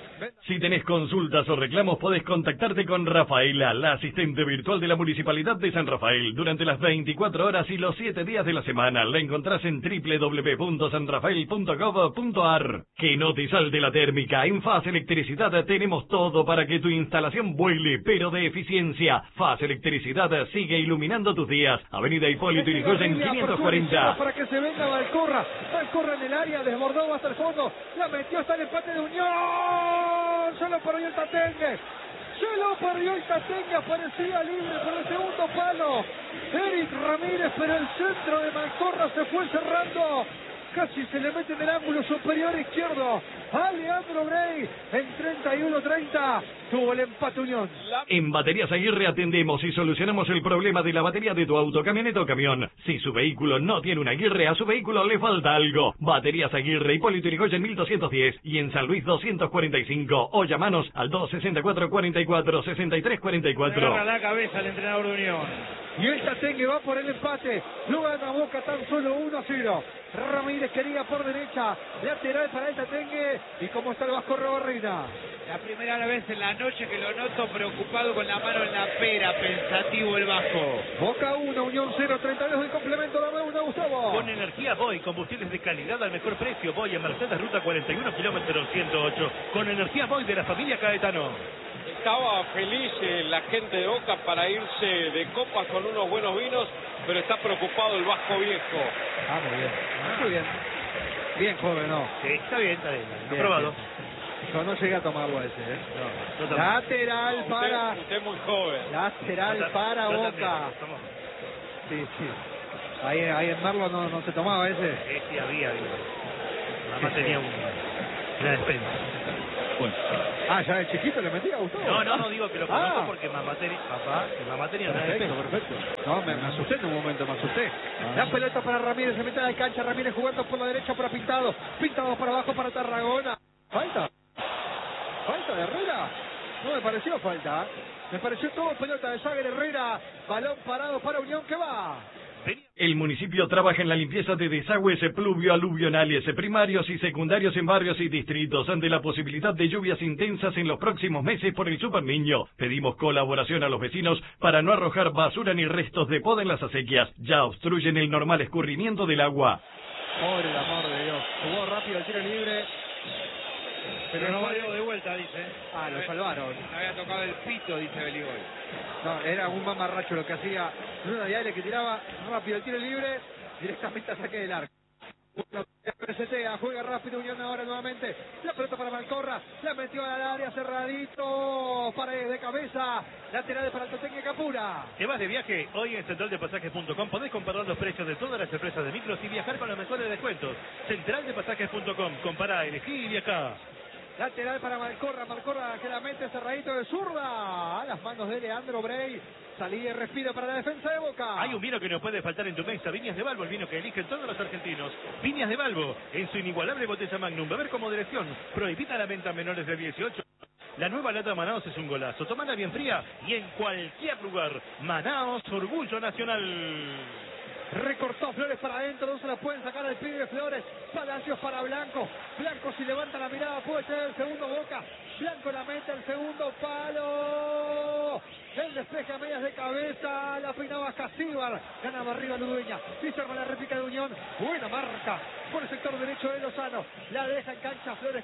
Si tenés consultas o reclamos, podés contactarte con Rafaela, la asistente virtual de la Municipalidad de San Rafael. Durante las veinticuatro horas y los siete días de la semana, la encontrás en doble u doble u doble u punto san rafael punto gov punto ar. Que no te salte la térmica. En Faz Electricidad tenemos todo para que tu instalación vuele, pero de eficiencia. Faz Electricidad sigue iluminando tus días. Avenida Hipólito Yrigoyen quinientos cuarenta. Para que se venga Valcorra. Valcorra en el área, desbordó hasta el fondo. La metió hasta el empate de Unión. Se lo perdió el Tatengue. Se lo perdió el Tatengue. Aparecía libre por el segundo palo. Eric Ramírez, pero el centro de Valcorra se fue cerrando. Casi se le mete en el ángulo superior izquierdo a Leandro Bray. En treinta y uno treinta tuvo el empate Unión. En Baterías Aguirre atendemos y solucionamos el problema de la batería de tu auto, camioneta o camión. Si su vehículo no tiene una Aguirre, a su vehículo le falta algo. Baterías Aguirre, Hipólito Yrigoyen mil doscientos diez y en San Luis doscientos cuarenta y cinco. O llamanos al dos sesenta y cuatro, cuarenta y cuatro, sesenta y tres cuarenta y cuatro. Agarra la cabeza el entrenador de Unión. Y el Tatengue va por el empate. Lo gana Boca tan solo uno a cero. Ramírez quería por derecha. Lateral para el Tatengue. ¿Y cómo está el Vasco Reina? La primera vez en la noche que lo noto preocupado con la mano en la pera, pensativo el Vasco. Boca uno, Unión cero, treinta y dos del complemento. Dame una, Gustavo. Con energía Boy, combustibles de calidad al mejor precio. Boy en Mercedes, ruta cuarenta y uno, kilómetro ciento ocho. Con energía Boy de la familia Caetano. Estaba feliz eh, la gente de Boca para irse de copas con unos buenos vinos, pero está preocupado el Vasco Viejo. Ah, muy bien. Muy bien. Bien, joven, ¿no? Sí, está bien, está bien. Bien, Aprobado. bien. Yo no llegué a tomarlo ese, ¿eh? No, yo también. Lateral Usted, para... usted es muy joven. Lateral Yo para también, Boca. estamos- Sí, sí. Ahí, ahí en Merlo no, no se tomaba ese. Sí, sí, había, había. Mamá tenía un... La despensa. Bueno. Ah, ya de chiquito le metía a Gustavo. No, no, no digo que lo conozco Ah. porque mamá tenía, papá, que mamá tenía una Perfecto, despensa. perfecto. No, me, me asusté en un momento, me asusté. La pelota para Ramírez, en mitad de cancha, Ramírez jugando por la derecha para Pintado. Pintado para abajo para Tarragona. Falta. Falta de Herrera. No me pareció falta. ¿eh? Me pareció todo pelota de Jagger Herrera. Balón parado para Unión que va. El municipio trabaja en la limpieza de desagües pluvio-aluvionales primarios y secundarios en barrios y distritos ante la posibilidad de lluvias intensas en los próximos meses por el Super Niño. Pedimos colaboración a los vecinos para no arrojar basura ni restos de poda en las acequias. Ya obstruyen el normal escurrimiento del agua. Por el amor de Dios. Jugó rápido el tiro libre. Pero no valió de vuelta, dice. Ah, lo salvaron. No había tocado el pito, dice Beligol. No, era un mamarracho lo que hacía Luna Diale, que tiraba rápido el tiro libre, directamente a saque del arco. Resetea, juega rápido Unión ahora nuevamente. La pelota para Malcorra, la metió al área cerradito, pared de cabeza, lateral para Altoteque Capura. ¿Te vas de viaje? Hoy en central de pasajes punto com podés comparar los precios de todas las empresas de micros y viajar con los mejores descuentos. central de pasajes punto com, compará, elegí y viajá. Lateral para Malcorra, Malcorra que la mete cerradito de zurda. A las manos de Leandro Brey. Salía y respira para la defensa de Boca. Hay un vino que no puede faltar en tu mesa, Viñas de Balbo, el vino que eligen todos los argentinos. Viñas de Balbo, en su inigualable botella Magnum, beber con moderación, prohibida la venta a menores de dieciocho. La nueva lata Manaos es un golazo, tomala bien fría y en cualquier lugar. Manaos, orgullo nacional. Recortó Flores para adentro, no se la pueden sacar al pibe de Flores. Palacios para Blanco. Blanco si levanta la mirada puede ser el segundo Boca. Blanco la mete el segundo palo. El despeje a medias de cabeza. La peinaba Casíbar. Ganaba arriba Ludueña. Y se arma la réplica de Unión. Buena marca por el sector derecho de Lozano. La deja en cancha Flores.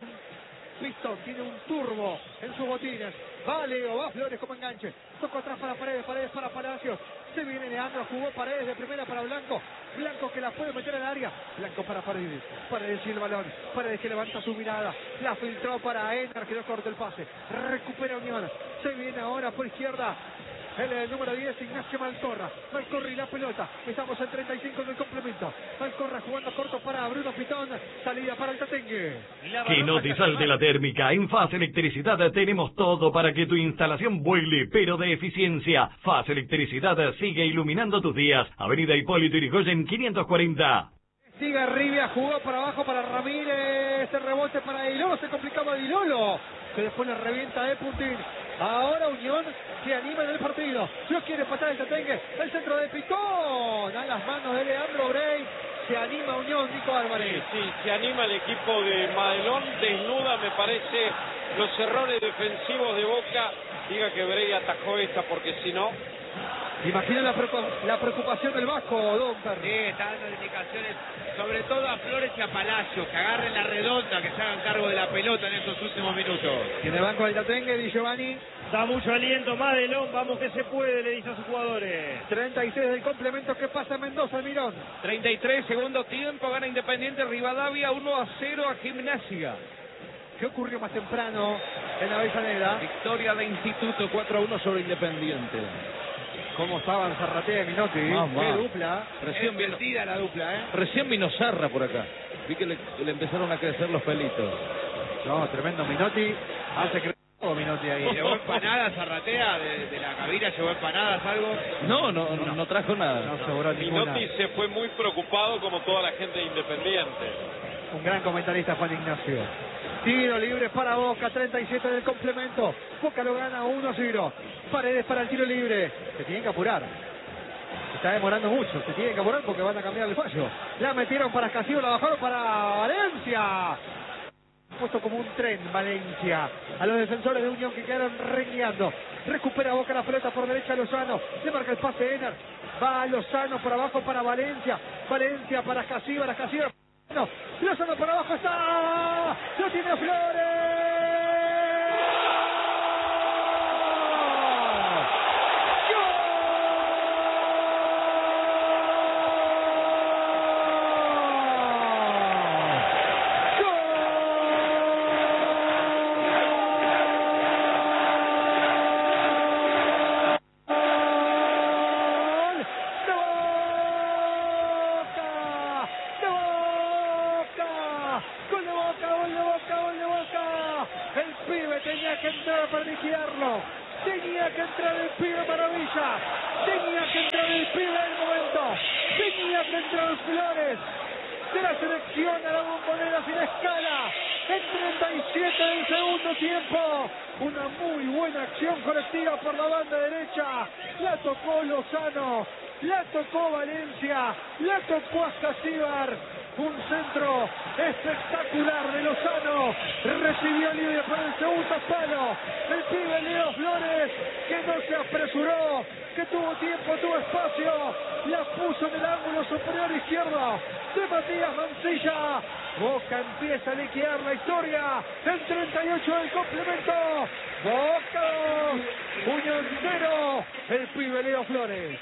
Pistón tiene un turbo en sus botines. Va Leo, va Flores como enganche. Tocó atrás para Paredes, Paredes para Palacios. Se viene Leandro, jugó Paredes de primera para Blanco. Blanco que la puede meter al área. Blanco para Paredes. Paredes y el balón. Paredes que levanta su mirada. La filtró para Enar que no corta el pase. Recupera Unión. Se viene ahora por izquierda. El, el número diez, Ignacio Malcorra. Malcorra y la pelota. Estamos en treinta y cinco en el complemento. Malcorra jugando corto para Bruno Pitón. Salida para el Tatengue. Que no te salte la térmica. En Faz Electricidad tenemos todo para que tu instalación vuele, pero de eficiencia. Faz Electricidad sigue iluminando tus días. Avenida Hipólito Yrigoyen quinientos cuarenta. Sigue Rivia, jugó para abajo para Ramírez. El rebote para Dilolo. Se complicaba Dilolo, que después le revienta de Puntín. Ahora Unión se anima en el partido. No quiere pasar el Tatengue. El centro de Pitón. A las manos de Leandro Brey. Se anima Unión, Nico Álvarez. Sí, sí, se anima el equipo de Madelón. Desnuda, me parece, los errores defensivos de Boca. Diga que Brey atajó esta porque si no... Imagina la, preocup la preocupación del Vasco, Don Perry. Sí, está dando indicaciones, sobre todo a Flores y a Palacio, que agarren la redonda, que se hagan cargo de la pelota en estos últimos minutos. Y en el banco del Tatengue, Di Giovanni. Da mucho aliento, Madelón, vamos que se puede, le dice a sus jugadores. treinta y seis del complemento que pasa Mendoza, Mirón. treinta y tres, segundo tiempo, gana Independiente Rivadavia uno a cero a Gimnasia. ¿Qué ocurrió más temprano en la Avellaneda? Victoria de Instituto cuatro a uno sobre Independiente. ¿Cómo estaban Zarratea y Minotti? Más, Qué más. dupla. Es invertida la dupla, ¿eh? Recién vino Sarra por acá. Vi que le, le empezaron a crecer los pelitos. No, tremendo Minotti. Hace creer todo Minotti ahí. ¿Llevó empanadas Zarratea? De, de la cabina llevó empanadas, algo. No, no, no, no trajo nada. No sobró ninguna. Minotti se fue muy preocupado como toda la gente de Independiente. Un gran comentarista, Juan Ignacio. Tiro libre para Boca, treinta y siete del complemento. Boca lo gana uno a cero. Paredes para el tiro libre. Se tienen que apurar. Se está demorando mucho. Se tienen que apurar porque van a cambiar el fallo. La metieron para Casillo, la bajaron para Valencia. Puesto como un tren Valencia. A los defensores de Unión que quedaron rengueando. Recupera Boca la pelota por derecha Lozano. Le marca el pase Enar. Va Lozano por abajo para Valencia. Valencia para Casillo, para Casillo. No, Lozano por abajo está. Lo tiene Flores. hacerlo. Tenía que entrar el pibe Maravilla. Tenía que entrar el pibe del momento. Tenía que entrar Flores. De la selección a la Bombonera sin escala. En treinta y siete del segundo tiempo. Una muy buena acción colectiva por la banda derecha. La tocó Lozano. La tocó Valencia. La tocó Ascasíbar. Un centro espectacular de Lozano. Recibió libre por el segundo palo. El pibe Leo Flores, que no se apresuró, que tuvo tiempo, tuvo espacio. La puso en el ángulo superior izquierdo de Matías Mancilla. Boca empieza a liquidar la historia. En treinta y ocho del complemento. Boca dos, Unión cero. El pibe Leo Flores.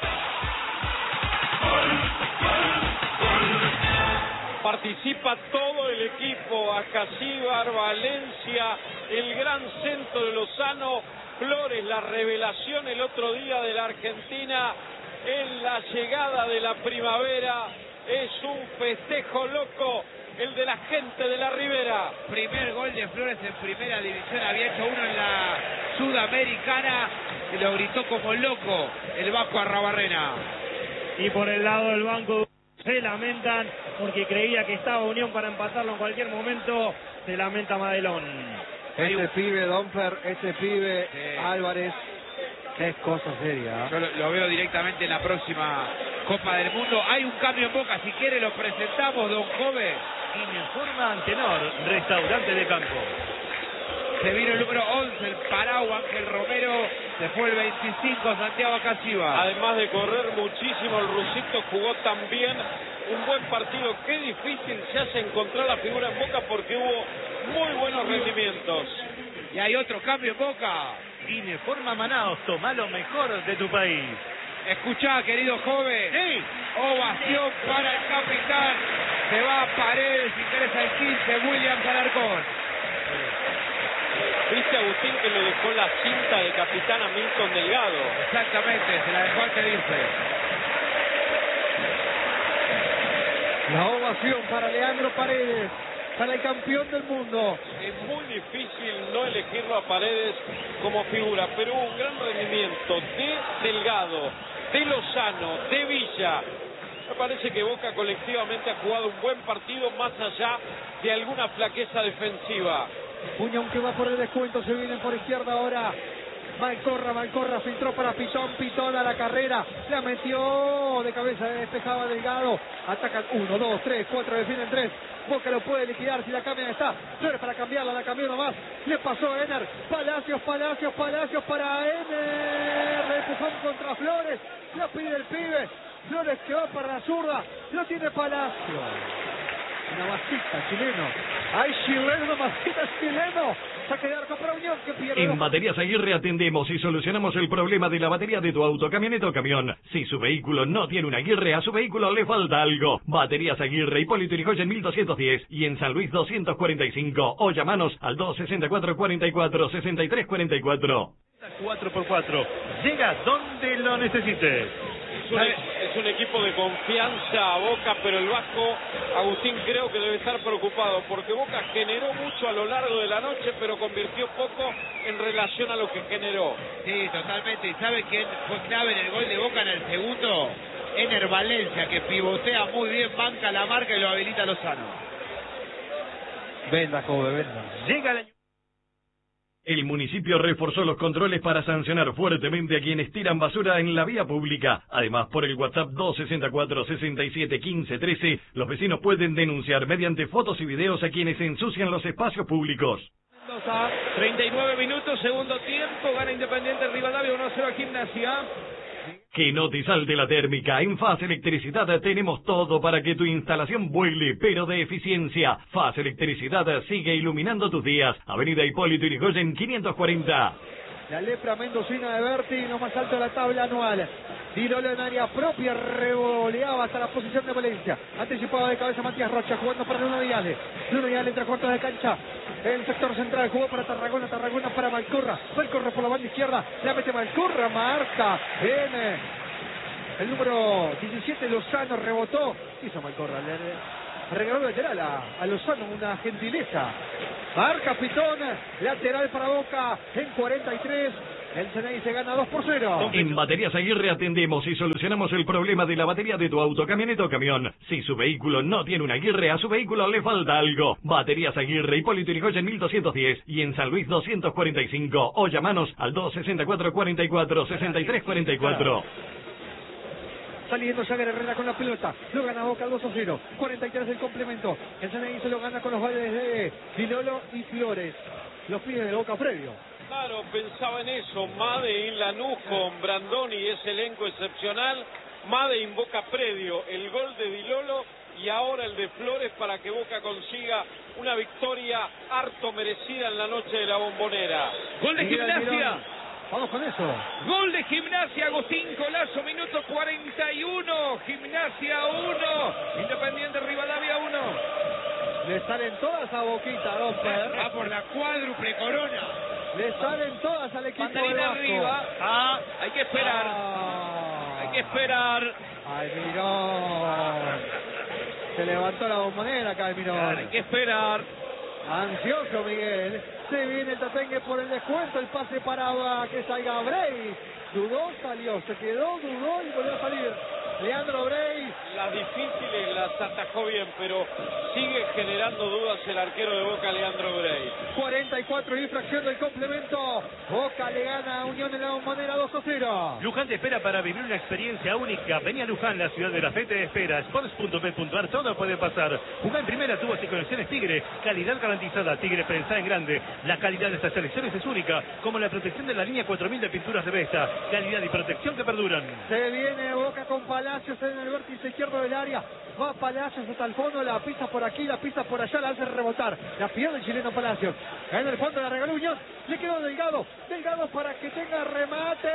Participa todo el equipo, Ascasíbar, Valencia, el gran centro de Lozano, Flores, la revelación el otro día de la Argentina en la llegada de la primavera. Es un festejo loco el de la gente de la Ribera. Primer gol de Flores en primera división, había hecho uno en la Sudamericana y lo gritó como loco el Vasco Arrabarrena. Y por el lado del banco se lamentan porque creía que estaba Unión para empatarlo en cualquier momento. Se lamenta Madelón. Ese un... pibe Domper, ese pibe sí. Álvarez, es cosa seria. Yo lo, lo veo directamente en la próxima Copa del Mundo. Hay un cambio en Boca, si quiere lo presentamos, don Jove. Informa Antenor, restaurante de campo. Se vino el número once, el Paragua, Ángel Romero. Se fue el veinticinco, Santiago Ascasíbar. Además de correr muchísimo, el rusito jugó también un buen partido. Qué difícil se hace encontrar la figura en Boca porque hubo muy buenos rendimientos. Y hay otro cambio en Boca. Informa Manaos, toma lo mejor de tu país. Escuchá, querido joven. Sí. Ovación para el capitán. Se va Paredes, ingresa el quince, Williams Alarcón. ¿Viste, Agustín, que le dejó la cinta de capitán a Milton Delgado? Exactamente, se la dejó antes de irse. La ovación para Leandro Paredes, para el campeón del mundo. Es muy difícil no elegirlo a Paredes como figura, pero hubo un gran rendimiento de Delgado, de Lozano, de Villa. Me parece que Boca colectivamente ha jugado un buen partido más allá de alguna flaqueza defensiva. Unión que va por el descuento, se viene por izquierda ahora. Malcorra, Malcorra filtró para Pitón, Pitón a la carrera, la metió de cabeza, despejaba Delgado, atacan uno, dos, tres, cuatro, defienden tres. Boca lo puede liquidar si la cambian, está Flores para cambiarla, la cambió nomás, le pasó a Ener, Palacios, Palacios, Palacios para Ener, le empujón contra Flores, la pide el pibe, Flores que va para la zurda, lo tiene Palacio. Una masita, chileno. Hay chileno, una masita, chileno. Saque de arco para Unión, que pierde. En Baterías Aguirre atendemos y solucionamos el problema de la batería de tu auto, camioneta o camión. Si su vehículo no tiene una Aguirre, a su vehículo le falta algo. Baterías Aguirre, Hipólito Yrigoyen mil doscientos diez y en San Luis doscientos cuarenta y cinco. O llamanos al dos sesenta y cuatro, cuarenta y cuatro, sesenta y tres cuarenta y cuatro. cuatro por cuatro. Llega donde lo necesites. Es un, es un equipo de confianza a Boca, pero el Vasco, Agustín, creo que debe estar preocupado porque Boca generó mucho a lo largo de la noche, pero convirtió poco en relación a lo que generó. Sí, totalmente. ¿Y sabe quién fue clave en el gol de Boca en el segundo? Ener Valencia, que pivotea muy bien, banca la marca y lo habilita Lozano. Venda, joven, venda. Llega la... El municipio reforzó los controles para sancionar fuertemente a quienes tiran basura en la vía pública. Además, por el WhatsApp dos sesenta y cuatro, sesenta y siete, quince, trece, los vecinos pueden denunciar mediante fotos y videos a quienes ensucian los espacios públicos. treinta y nueve minutos, segundo tiempo, gana Independiente Rivadavia uno a cero a Gimnasia. Que no te salte la térmica. En Faz Electricidad tenemos todo para que tu instalación vuele, pero de eficiencia. Faz Electricidad sigue iluminando tus días. Avenida Hipólito Yrigoyen quinientos cuarenta. La lepra mendocina de Berti, lo más alto de la tabla anual. Tirolo en área propia, revoleaba hasta la posición de Valencia. Anticipado de cabeza Matías Rocha, jugando para Nuno Viale. Nuno Viale entre cuartos de cancha. El sector central jugó para Tarragona, Tarragona para Malcorra. Malcorra por la banda izquierda, la mete Malcorra, marca. Viene el número diecisiete, Lozano, rebotó. Hizo Malcorra, le regaló lateral a, a Lozano, una gentileza. Marca Pitón, lateral para Boca en cuarenta y tres. El Ceney se gana dos por cero. En Baterías Aguirre atendemos y solucionamos el problema de la batería de tu auto, camioneta o camión. Si su vehículo no tiene una Aguirre, a su vehículo le falta algo. Baterías Aguirre, Hipólito Yrigoyen mil doscientos diez y en San Luis doscientos cuarenta y cinco. O llamanos al dos sesenta y cuatro, cuarenta y cuatro, sesenta y tres cuarenta y cuatro. Saliendo Jagger Herrera con la pelota. Lo gana Boca dos a cero. cuarenta y tres el complemento. El Ceney se lo gana con los bailes de Vilolo y Flores. Los pibes de Boca previo. Claro, pensaba en eso. Made en Lanús con Brandoni, ese elenco excepcional. Made en Boca predio. El gol de Vilolo y ahora el de Flores para que Boca consiga una victoria harto merecida en la noche de la Bombonera. Gol de Gimnasia. Vamos con eso. Gol de Gimnasia, Agustín Colazo, minuto cuarenta y uno. Gimnasia uno. Independiente Rivadavia uno. Le salen todas a Boquita, Domper. Va por la cuádruple corona. Le salen todas al equipo de Banderita Vasco. arriba. Ah, hay que esperar. Ah. Hay que esperar. Almirón. Se levantó la bombonera acá, Almirón. Hay que esperar. Ansioso Miguel. Se viene el tapengue por el descuento. El pase para que salga Bray. Dudó, salió. Se quedó, dudó y volvió a salir. Leandro Bray. Las difíciles las atajó bien, pero sigue generando dudas el arquero de Boca, Leandro Bray. cuarenta y cuatro infracción del complemento. Boca le gana a Unión de la Bombonera dos a cero. Luján te espera para vivir una experiencia única. Vení a Luján, la ciudad de la fe te espera. Sports punto p punto a r, todo puede pasar. Jugá en primera, tubos y conexiones Tigre. Calidad garantizada. Tigre, pensá en grande. La calidad de estas selecciones es única, como la protección de la línea cuatro mil de pinturas de Vesta. Calidad y protección que perduran. Se viene Boca con Palacios en el vértice izquierdo del área. Va Palacios hasta el fondo, la pisa por aquí, la pisa por allá, la hace rebotar. La pierde el chileno Palacios. En el fondo la regaló Unión. Le quedó Delgado. Delgado para que tenga remate.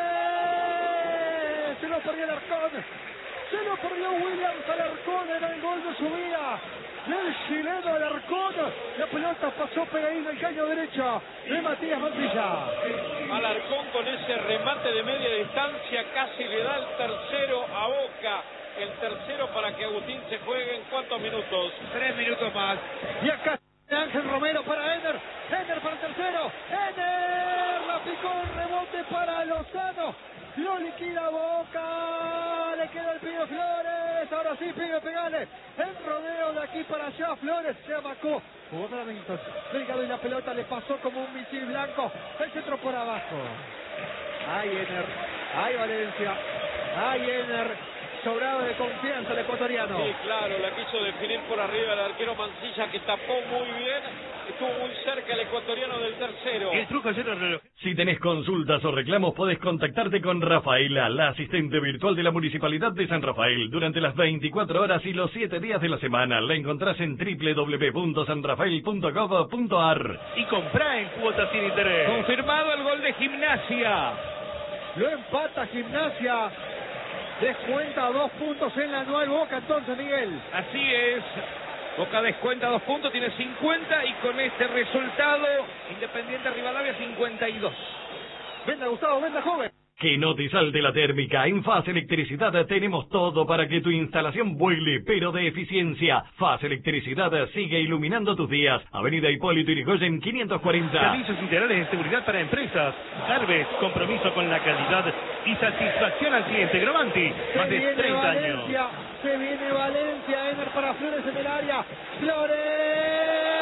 Se lo perdió el Arcón. Se lo perdió Williams Alarcón. Era el gol de su vida. El chileno Alarcón. La pelota pasó pegadita al caño derecha de Matías Mancilla. Alarcón con ese remate de media distancia casi le da el tercero a Boca. El tercero para que Agustín se juegue en cuántos minutos. Tres minutos más. Y acá Ángel Romero para Ender. Ender para el tercero. Ender la picó el rebote para Lozano. Lo liquida Boca. Le queda el pibe Flores. Ahora sí, pibe, pegale. El rodeo de aquí para allá. Flores se amacó. Jugó para Milton. Delgado y la pelota le pasó como un misil blanco. El centro por abajo. Ay, Ener. Ay, Valencia. Ay, Ener. Sobrado de confianza el ecuatoriano. Sí, claro, la quiso definir por arriba el arquero Mancilla, que tapó muy bien. Estuvo muy cerca el ecuatoriano del tercero. El truco es el reloj. Si tenés consultas o reclamos, podés contactarte con Rafaela, la asistente virtual de la Municipalidad de San Rafael, durante las veinticuatro horas y los siete días de la semana. La encontrás en doble u doble u doble u punto san rafael punto gov punto a r. Y comprá en cuotas sin interés. Confirmado el gol de Gimnasia. Lo empata Gimnasia. Descuenta dos puntos en la anual Boca entonces, Miguel. Así es. Boca descuenta dos puntos, tiene cincuenta y con este resultado, Independiente Rivadavia cincuenta y dos. Venda Gustavo, venda joven. Que no te salte la térmica. En Faz Electricidad tenemos todo para que tu instalación vuele, pero de eficiencia. Faz Electricidad sigue iluminando tus días. Avenida Hipólito Yrigoyen quinientos cuarenta. Servicios integrales de seguridad para empresas. Salves, compromiso con la calidad y satisfacción al cliente. Gromanti, más Se de viene treinta años. Valencia, se viene Valencia, Ener para Flores en el área. Flores.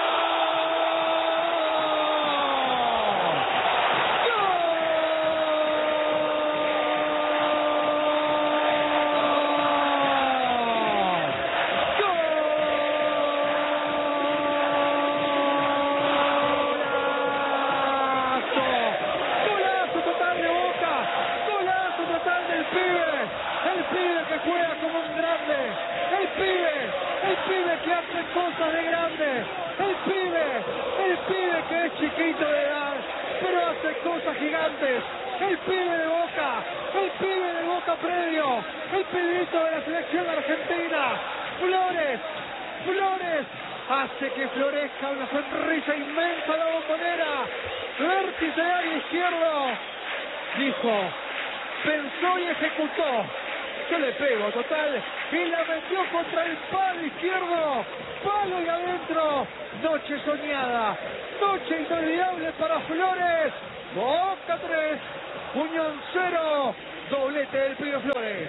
Cosas de grande, el pibe, el pibe que es chiquito de edad, pero hace cosas gigantes, el pibe de Boca, el pibe de Boca previo, el pibito de la selección argentina, Flores, Flores, hace que florezca una sonrisa inmensa a la Bombonera, vértice de área izquierdo, dijo, pensó y ejecutó, yo le pego, total, y la metió contra el palo izquierdo, palo y adentro, noche soñada, noche inolvidable para Flores, Boca tres, Unión cero, doblete del Pío Flores.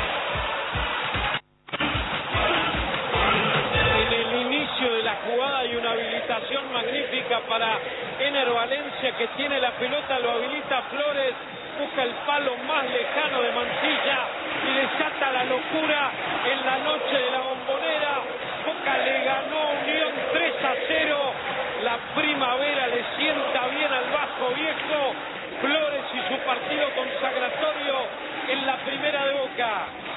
En el inicio de la jugada hay una habilitación magnífica para Ener Valencia, que tiene la pelota, lo habilita Flores, busca el palo más lejano de Mancilla y desata la locura en la noche de la Bombonera. Boca le ganó a Unión tres a cero, la primavera le sienta bien al Vasco Viejo. Flores y su partido consagratorio en la primera de Boca.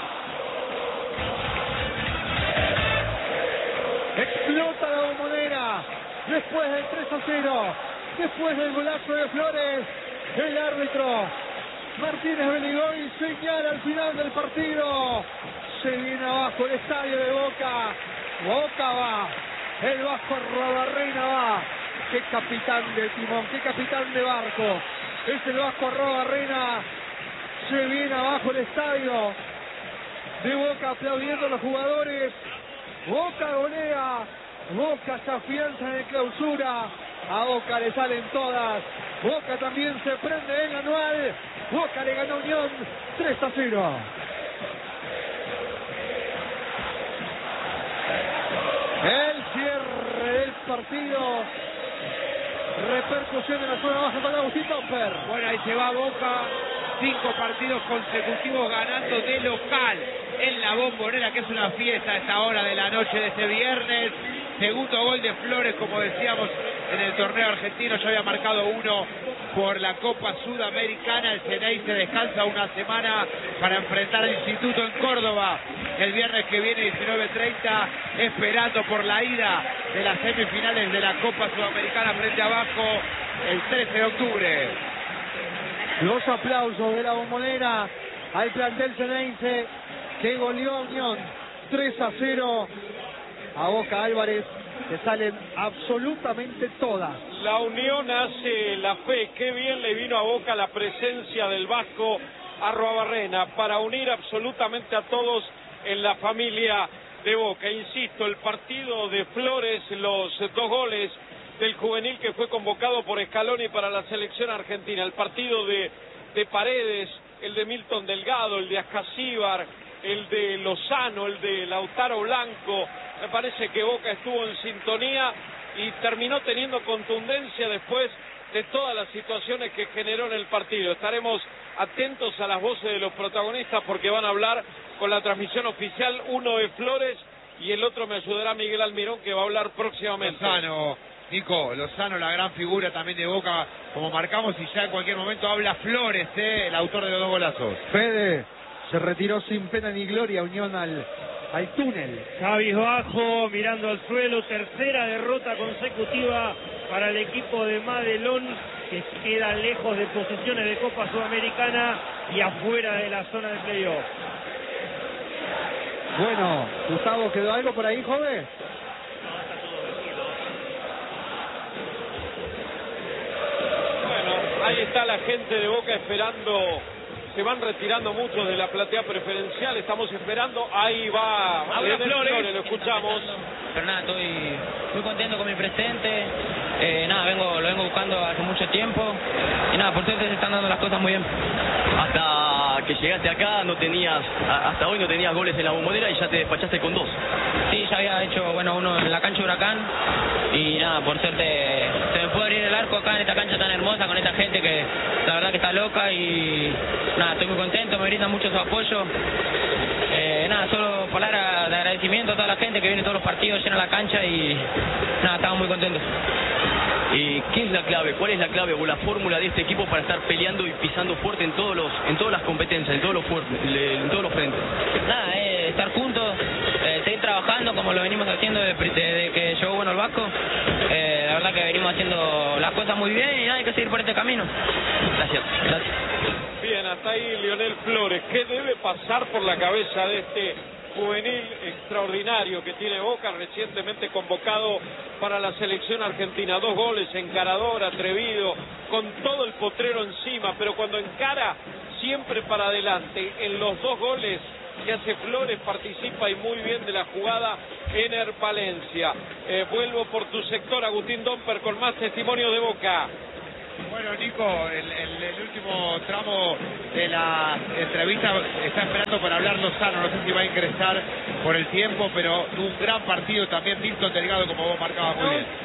Explota la Bombonera después del tres a cero, después del golazo de Flores. El árbitro Martínez Beligoy señala al final del partido. Se viene abajo el estadio de Boca. Boca va, el Vasco Arruabarrena va. Qué capitán de timón, qué capitán de barco. Es el Vasco Arruabarrena. Se viene abajo el estadio de Boca, aplaudiendo a los jugadores. Boca golea, Boca se afianza en clausura. A Boca le salen todas. Boca también se prende en anual. Boca le gana a Unión tres a cero. El cierre del partido. Repercusión en la zona baja para Agustín Tomper. Bueno, ahí se va Boca. Cinco partidos consecutivos ganando de local en la Bombonera, que es una fiesta a esta hora de la noche de este viernes. Segundo gol de Flores, como decíamos, en el torneo argentino. Ya había marcado uno por la Copa Sudamericana. El Ceney se descansa una semana para enfrentar al Instituto en Córdoba el viernes que viene, diecinueve treinta, esperando por la ida de las semifinales de la Copa Sudamericana frente a Vasco el trece de octubre. Los aplausos de la Bombonera al plantel ceneice que goleó a Unión tres a cero. A Boca Álvarez que salen absolutamente todas. La Unión hace la fe. Qué bien le vino a Boca la presencia del Vasco Arruabarrena para unir absolutamente a todos en la familia de Boca. Insisto, el partido de Flores, los dos goles del juvenil que fue convocado por Scaloni para la selección argentina, el partido de, de Paredes, el de Milton Delgado, el de Ascasíbar, el de Lozano, el de Lautaro Blanco. Me parece que Boca estuvo en sintonía y terminó teniendo contundencia después de todas las situaciones que generó en el partido. Estaremos atentos a las voces de los protagonistas porque van a hablar con la transmisión oficial, uno de Flores y el otro me ayudará Miguel Almirón, que va a hablar próximamente. Lozano, Nico, Lozano, la gran figura también de Boca, como marcamos, y ya en cualquier momento habla Flores, eh, el autor de los dos golazos. Fede se retiró sin pena ni gloria, Unión al, al túnel. Cabizbajo, mirando al suelo, tercera derrota consecutiva para el equipo de Madelón, que queda lejos de posiciones de Copa Sudamericana y afuera de la zona de playoff. Bueno, Gustavo, ¿quedó algo por ahí, joven? Bueno, ahí está la gente de Boca esperando. Se van retirando muchos de la platea preferencial. Estamos esperando. Ahí va Habla Flores. Flores, lo escuchamos. Pero nada, estoy muy contento con mi presente. Eh, nada, vengo, lo vengo buscando hace mucho tiempo. Y nada, por suerte se están dando las cosas muy bien. Hasta que llegaste acá, no tenías, hasta hoy no tenías goles en la Bombonera y ya te despachaste con dos. Sí, ya había hecho, bueno, uno en la cancha Huracán. Y nada, por suerte se me pudo abrir el arco acá en esta cancha tan hermosa con esta gente que la verdad que está loca. Y nada, estoy muy contento, me brinda mucho su apoyo. Eh, nada, solo palabras de agradecimiento a toda la gente que viene todos los partidos, llena la cancha y nada, estamos muy contentos. ¿Y qué es la clave? ¿Cuál es la clave o la fórmula de este equipo para estar peleando y pisando fuerte en todos los, en todas las competencias, en todos los fuertes, en todos los frentes? Nada, eh, estar juntos, eh, seguir trabajando como lo venimos haciendo desde, desde que llegó bueno el Vasco. Eh, la verdad que venimos haciendo las cosas muy bien y nada, hay que seguir por este camino. Gracias. Gracias. Bien, hasta ahí Lionel Flores. ¿Qué debe pasar por la cabeza de este juvenil extraordinario que tiene Boca, recientemente convocado para la selección argentina? Dos goles, encarador, atrevido, con todo el potrero encima, pero cuando encara siempre para adelante. En los dos goles que hace Flores, participa y muy bien de la jugada Ener Palencia. Eh, vuelvo por tu sector, Agustín Domper, con más testimonio de Boca. Bueno, Nico, el, el, el último tramo de la entrevista está esperando para hablar Lozano, no sé si va a ingresar por el tiempo, pero un gran partido también, Milton Delgado, como vos marcabas muy bien.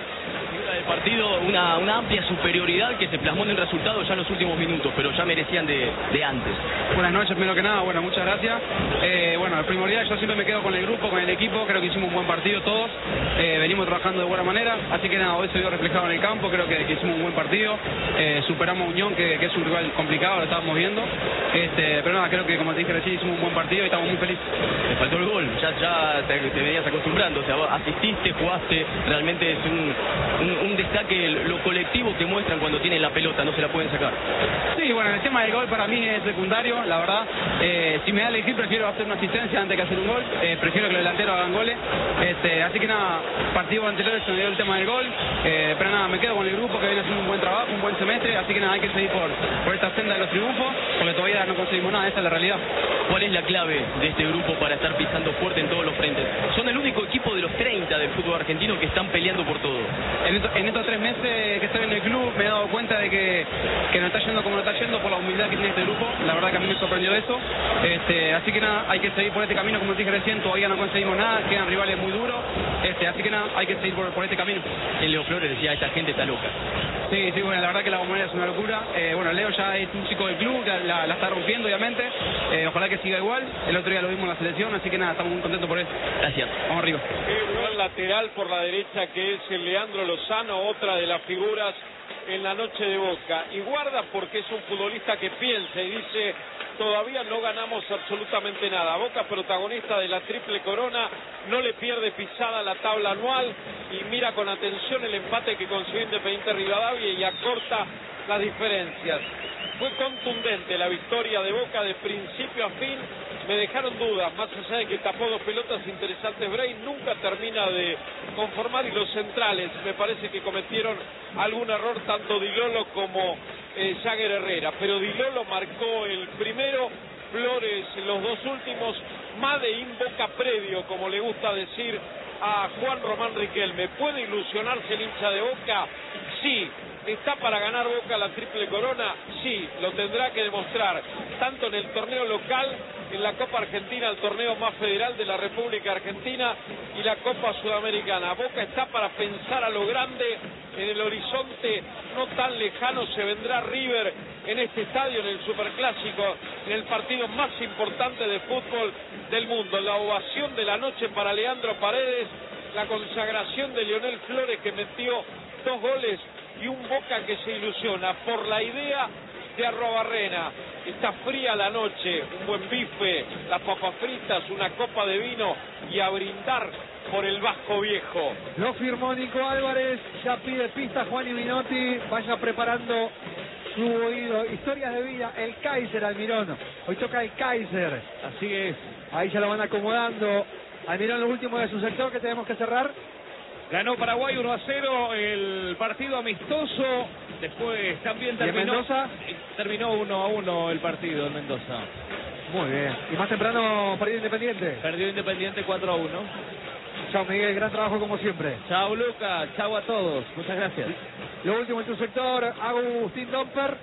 Del partido, una, una amplia superioridad que se plasmó en el resultado ya en los últimos minutos, pero ya merecían de, de antes. Buenas noches, primero que nada, bueno, muchas gracias. Eh, bueno, el primordial, yo siempre me quedo con el grupo, con el equipo, creo que hicimos un buen partido todos, eh, venimos trabajando de buena manera, así que nada, hoy se vio reflejado en el campo, creo que, que hicimos un buen partido, eh, superamos a Unión, que, que es un rival complicado, lo estábamos viendo, este, pero nada, creo que como te dije recién, hicimos un buen partido y estamos muy felices. Te faltó el gol, ya, ya te, te venías acostumbrando, o sea, vos asististe, jugaste, realmente es un, un, un destaque lo colectivo que muestran cuando tienen la pelota, no se la pueden sacar. Sí, bueno, el tema del gol para mí es secundario, la verdad. Eh, si me da a elegir, prefiero hacer una asistencia antes que hacer un gol. Eh, prefiero que los delanteros hagan goles. Este, así que nada, partidos anteriores se me dio el tema del gol. Eh, pero nada, me quedo con el grupo que viene haciendo un buen trabajo, un buen semestre. Así que nada, hay que seguir por, por esta senda de los triunfos, porque todavía no conseguimos nada, esa es la realidad. ¿Cuál es la clave de este grupo para estar pisando fuerte en todos los frentes? Son el único equipo de los treinta del fútbol argentino que están peleando por todo. En, esto, en estos tres meses que estoy en el club me he dado cuenta de que, que no está yendo como no está yendo por la humildad que tiene este grupo. La verdad que a mí me sorprendió eso. Este, así que nada, hay que seguir por este camino, como te dije recién, todavía no conseguimos nada, quedan rivales muy duros. Este, así que nada, hay que seguir por, por este camino. El Leo Flores decía, esta gente está loca. Sí, sí, bueno, la verdad que la Bombonera es una locura. Eh, bueno, Leo ya es un chico del club, la, la, la está rompiendo obviamente. Eh, ojalá que siga igual. El otro día lo vimos en la selección, así que nada, estamos muy contentos por eso. Gracias. Vamos arriba. Qué buen lateral por la derecha que es el Leandro Lozano, otra de las figuras en la noche de Boca. Y guarda porque es un futbolista que piensa y dice, todavía no ganamos absolutamente nada. Boca, protagonista de la triple corona, no le pierde pisada a la tabla anual y mira con atención el empate que consiguió Independiente Rivadavia y acorta las diferencias. Fue contundente la victoria de Boca de principio a fin. Me dejaron dudas, más allá de que tapó dos pelotas interesantes, Bray nunca termina de conformar, y los centrales me parece que cometieron algún error, tanto Di Lolo como eh, Jagger Herrera, pero Di Lolo marcó el primero, Flores los dos últimos, Made in Boca previo, como le gusta decir a Juan Román Riquelme. ¿Puede ilusionarse el hincha de Boca? Sí. ¿Está para ganar Boca la triple corona? Sí, lo tendrá que demostrar, tanto en el torneo local, en la Copa Argentina, el torneo más federal de la República Argentina, y la Copa Sudamericana. Boca está para pensar a lo grande. En el horizonte no tan lejano se vendrá River en este estadio, en el Superclásico, en el partido más importante de fútbol del mundo. La ovación de la noche para Leandro Paredes, la consagración de Lionel Flores, que metió dos goles, y un Boca que se ilusiona por la idea de Arrobarrena. Está fría la noche, un buen bife, las papas fritas, una copa de vino y a brindar por el Vasco Viejo. Lo firmó Nico Álvarez, ya pide pista Juan y Minotti, vaya preparando su oído. Historias de vida, el Kaiser Almirón. Hoy toca el Kaiser. Así es. Ahí ya lo van acomodando. Almirón, lo último de su sector que tenemos que cerrar. Ganó Paraguay uno a cero el partido amistoso. Después también terminó. ¿Y en Mendoza? Terminó uno a uno el partido en Mendoza. Muy bien. Y más temprano, partido Independiente. Perdió Independiente cuatro a uno. Chao, Miguel. Gran trabajo como siempre. Chao, Luca. Chao a todos. Muchas gracias. Lo último en tu sector, Agustín Domper.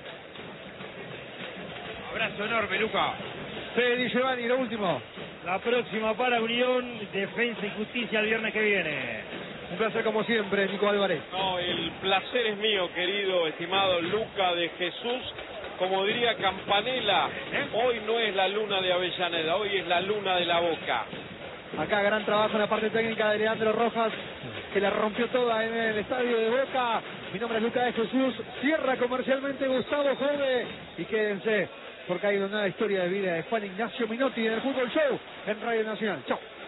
Abrazo enorme, Luca. Fede Giovanni, lo último. La próxima para Unión, Defensa y Justicia el viernes que viene. Un placer como siempre, Nico Álvarez. No, el placer es mío, querido, estimado Luca de Jesús. Como diría Campanella, hoy no es la luna de Avellaneda, hoy es la luna de la Boca. Acá gran trabajo en la parte técnica de Leandro Rojas, que la rompió toda en el estadio de Boca. Mi nombre es Luca de Jesús. Cierra comercialmente Gustavo Jode. Y quédense, porque hay una nueva historia de vida de Juan Ignacio Minotti en el Fútbol Show en Radio Nacional. Chao.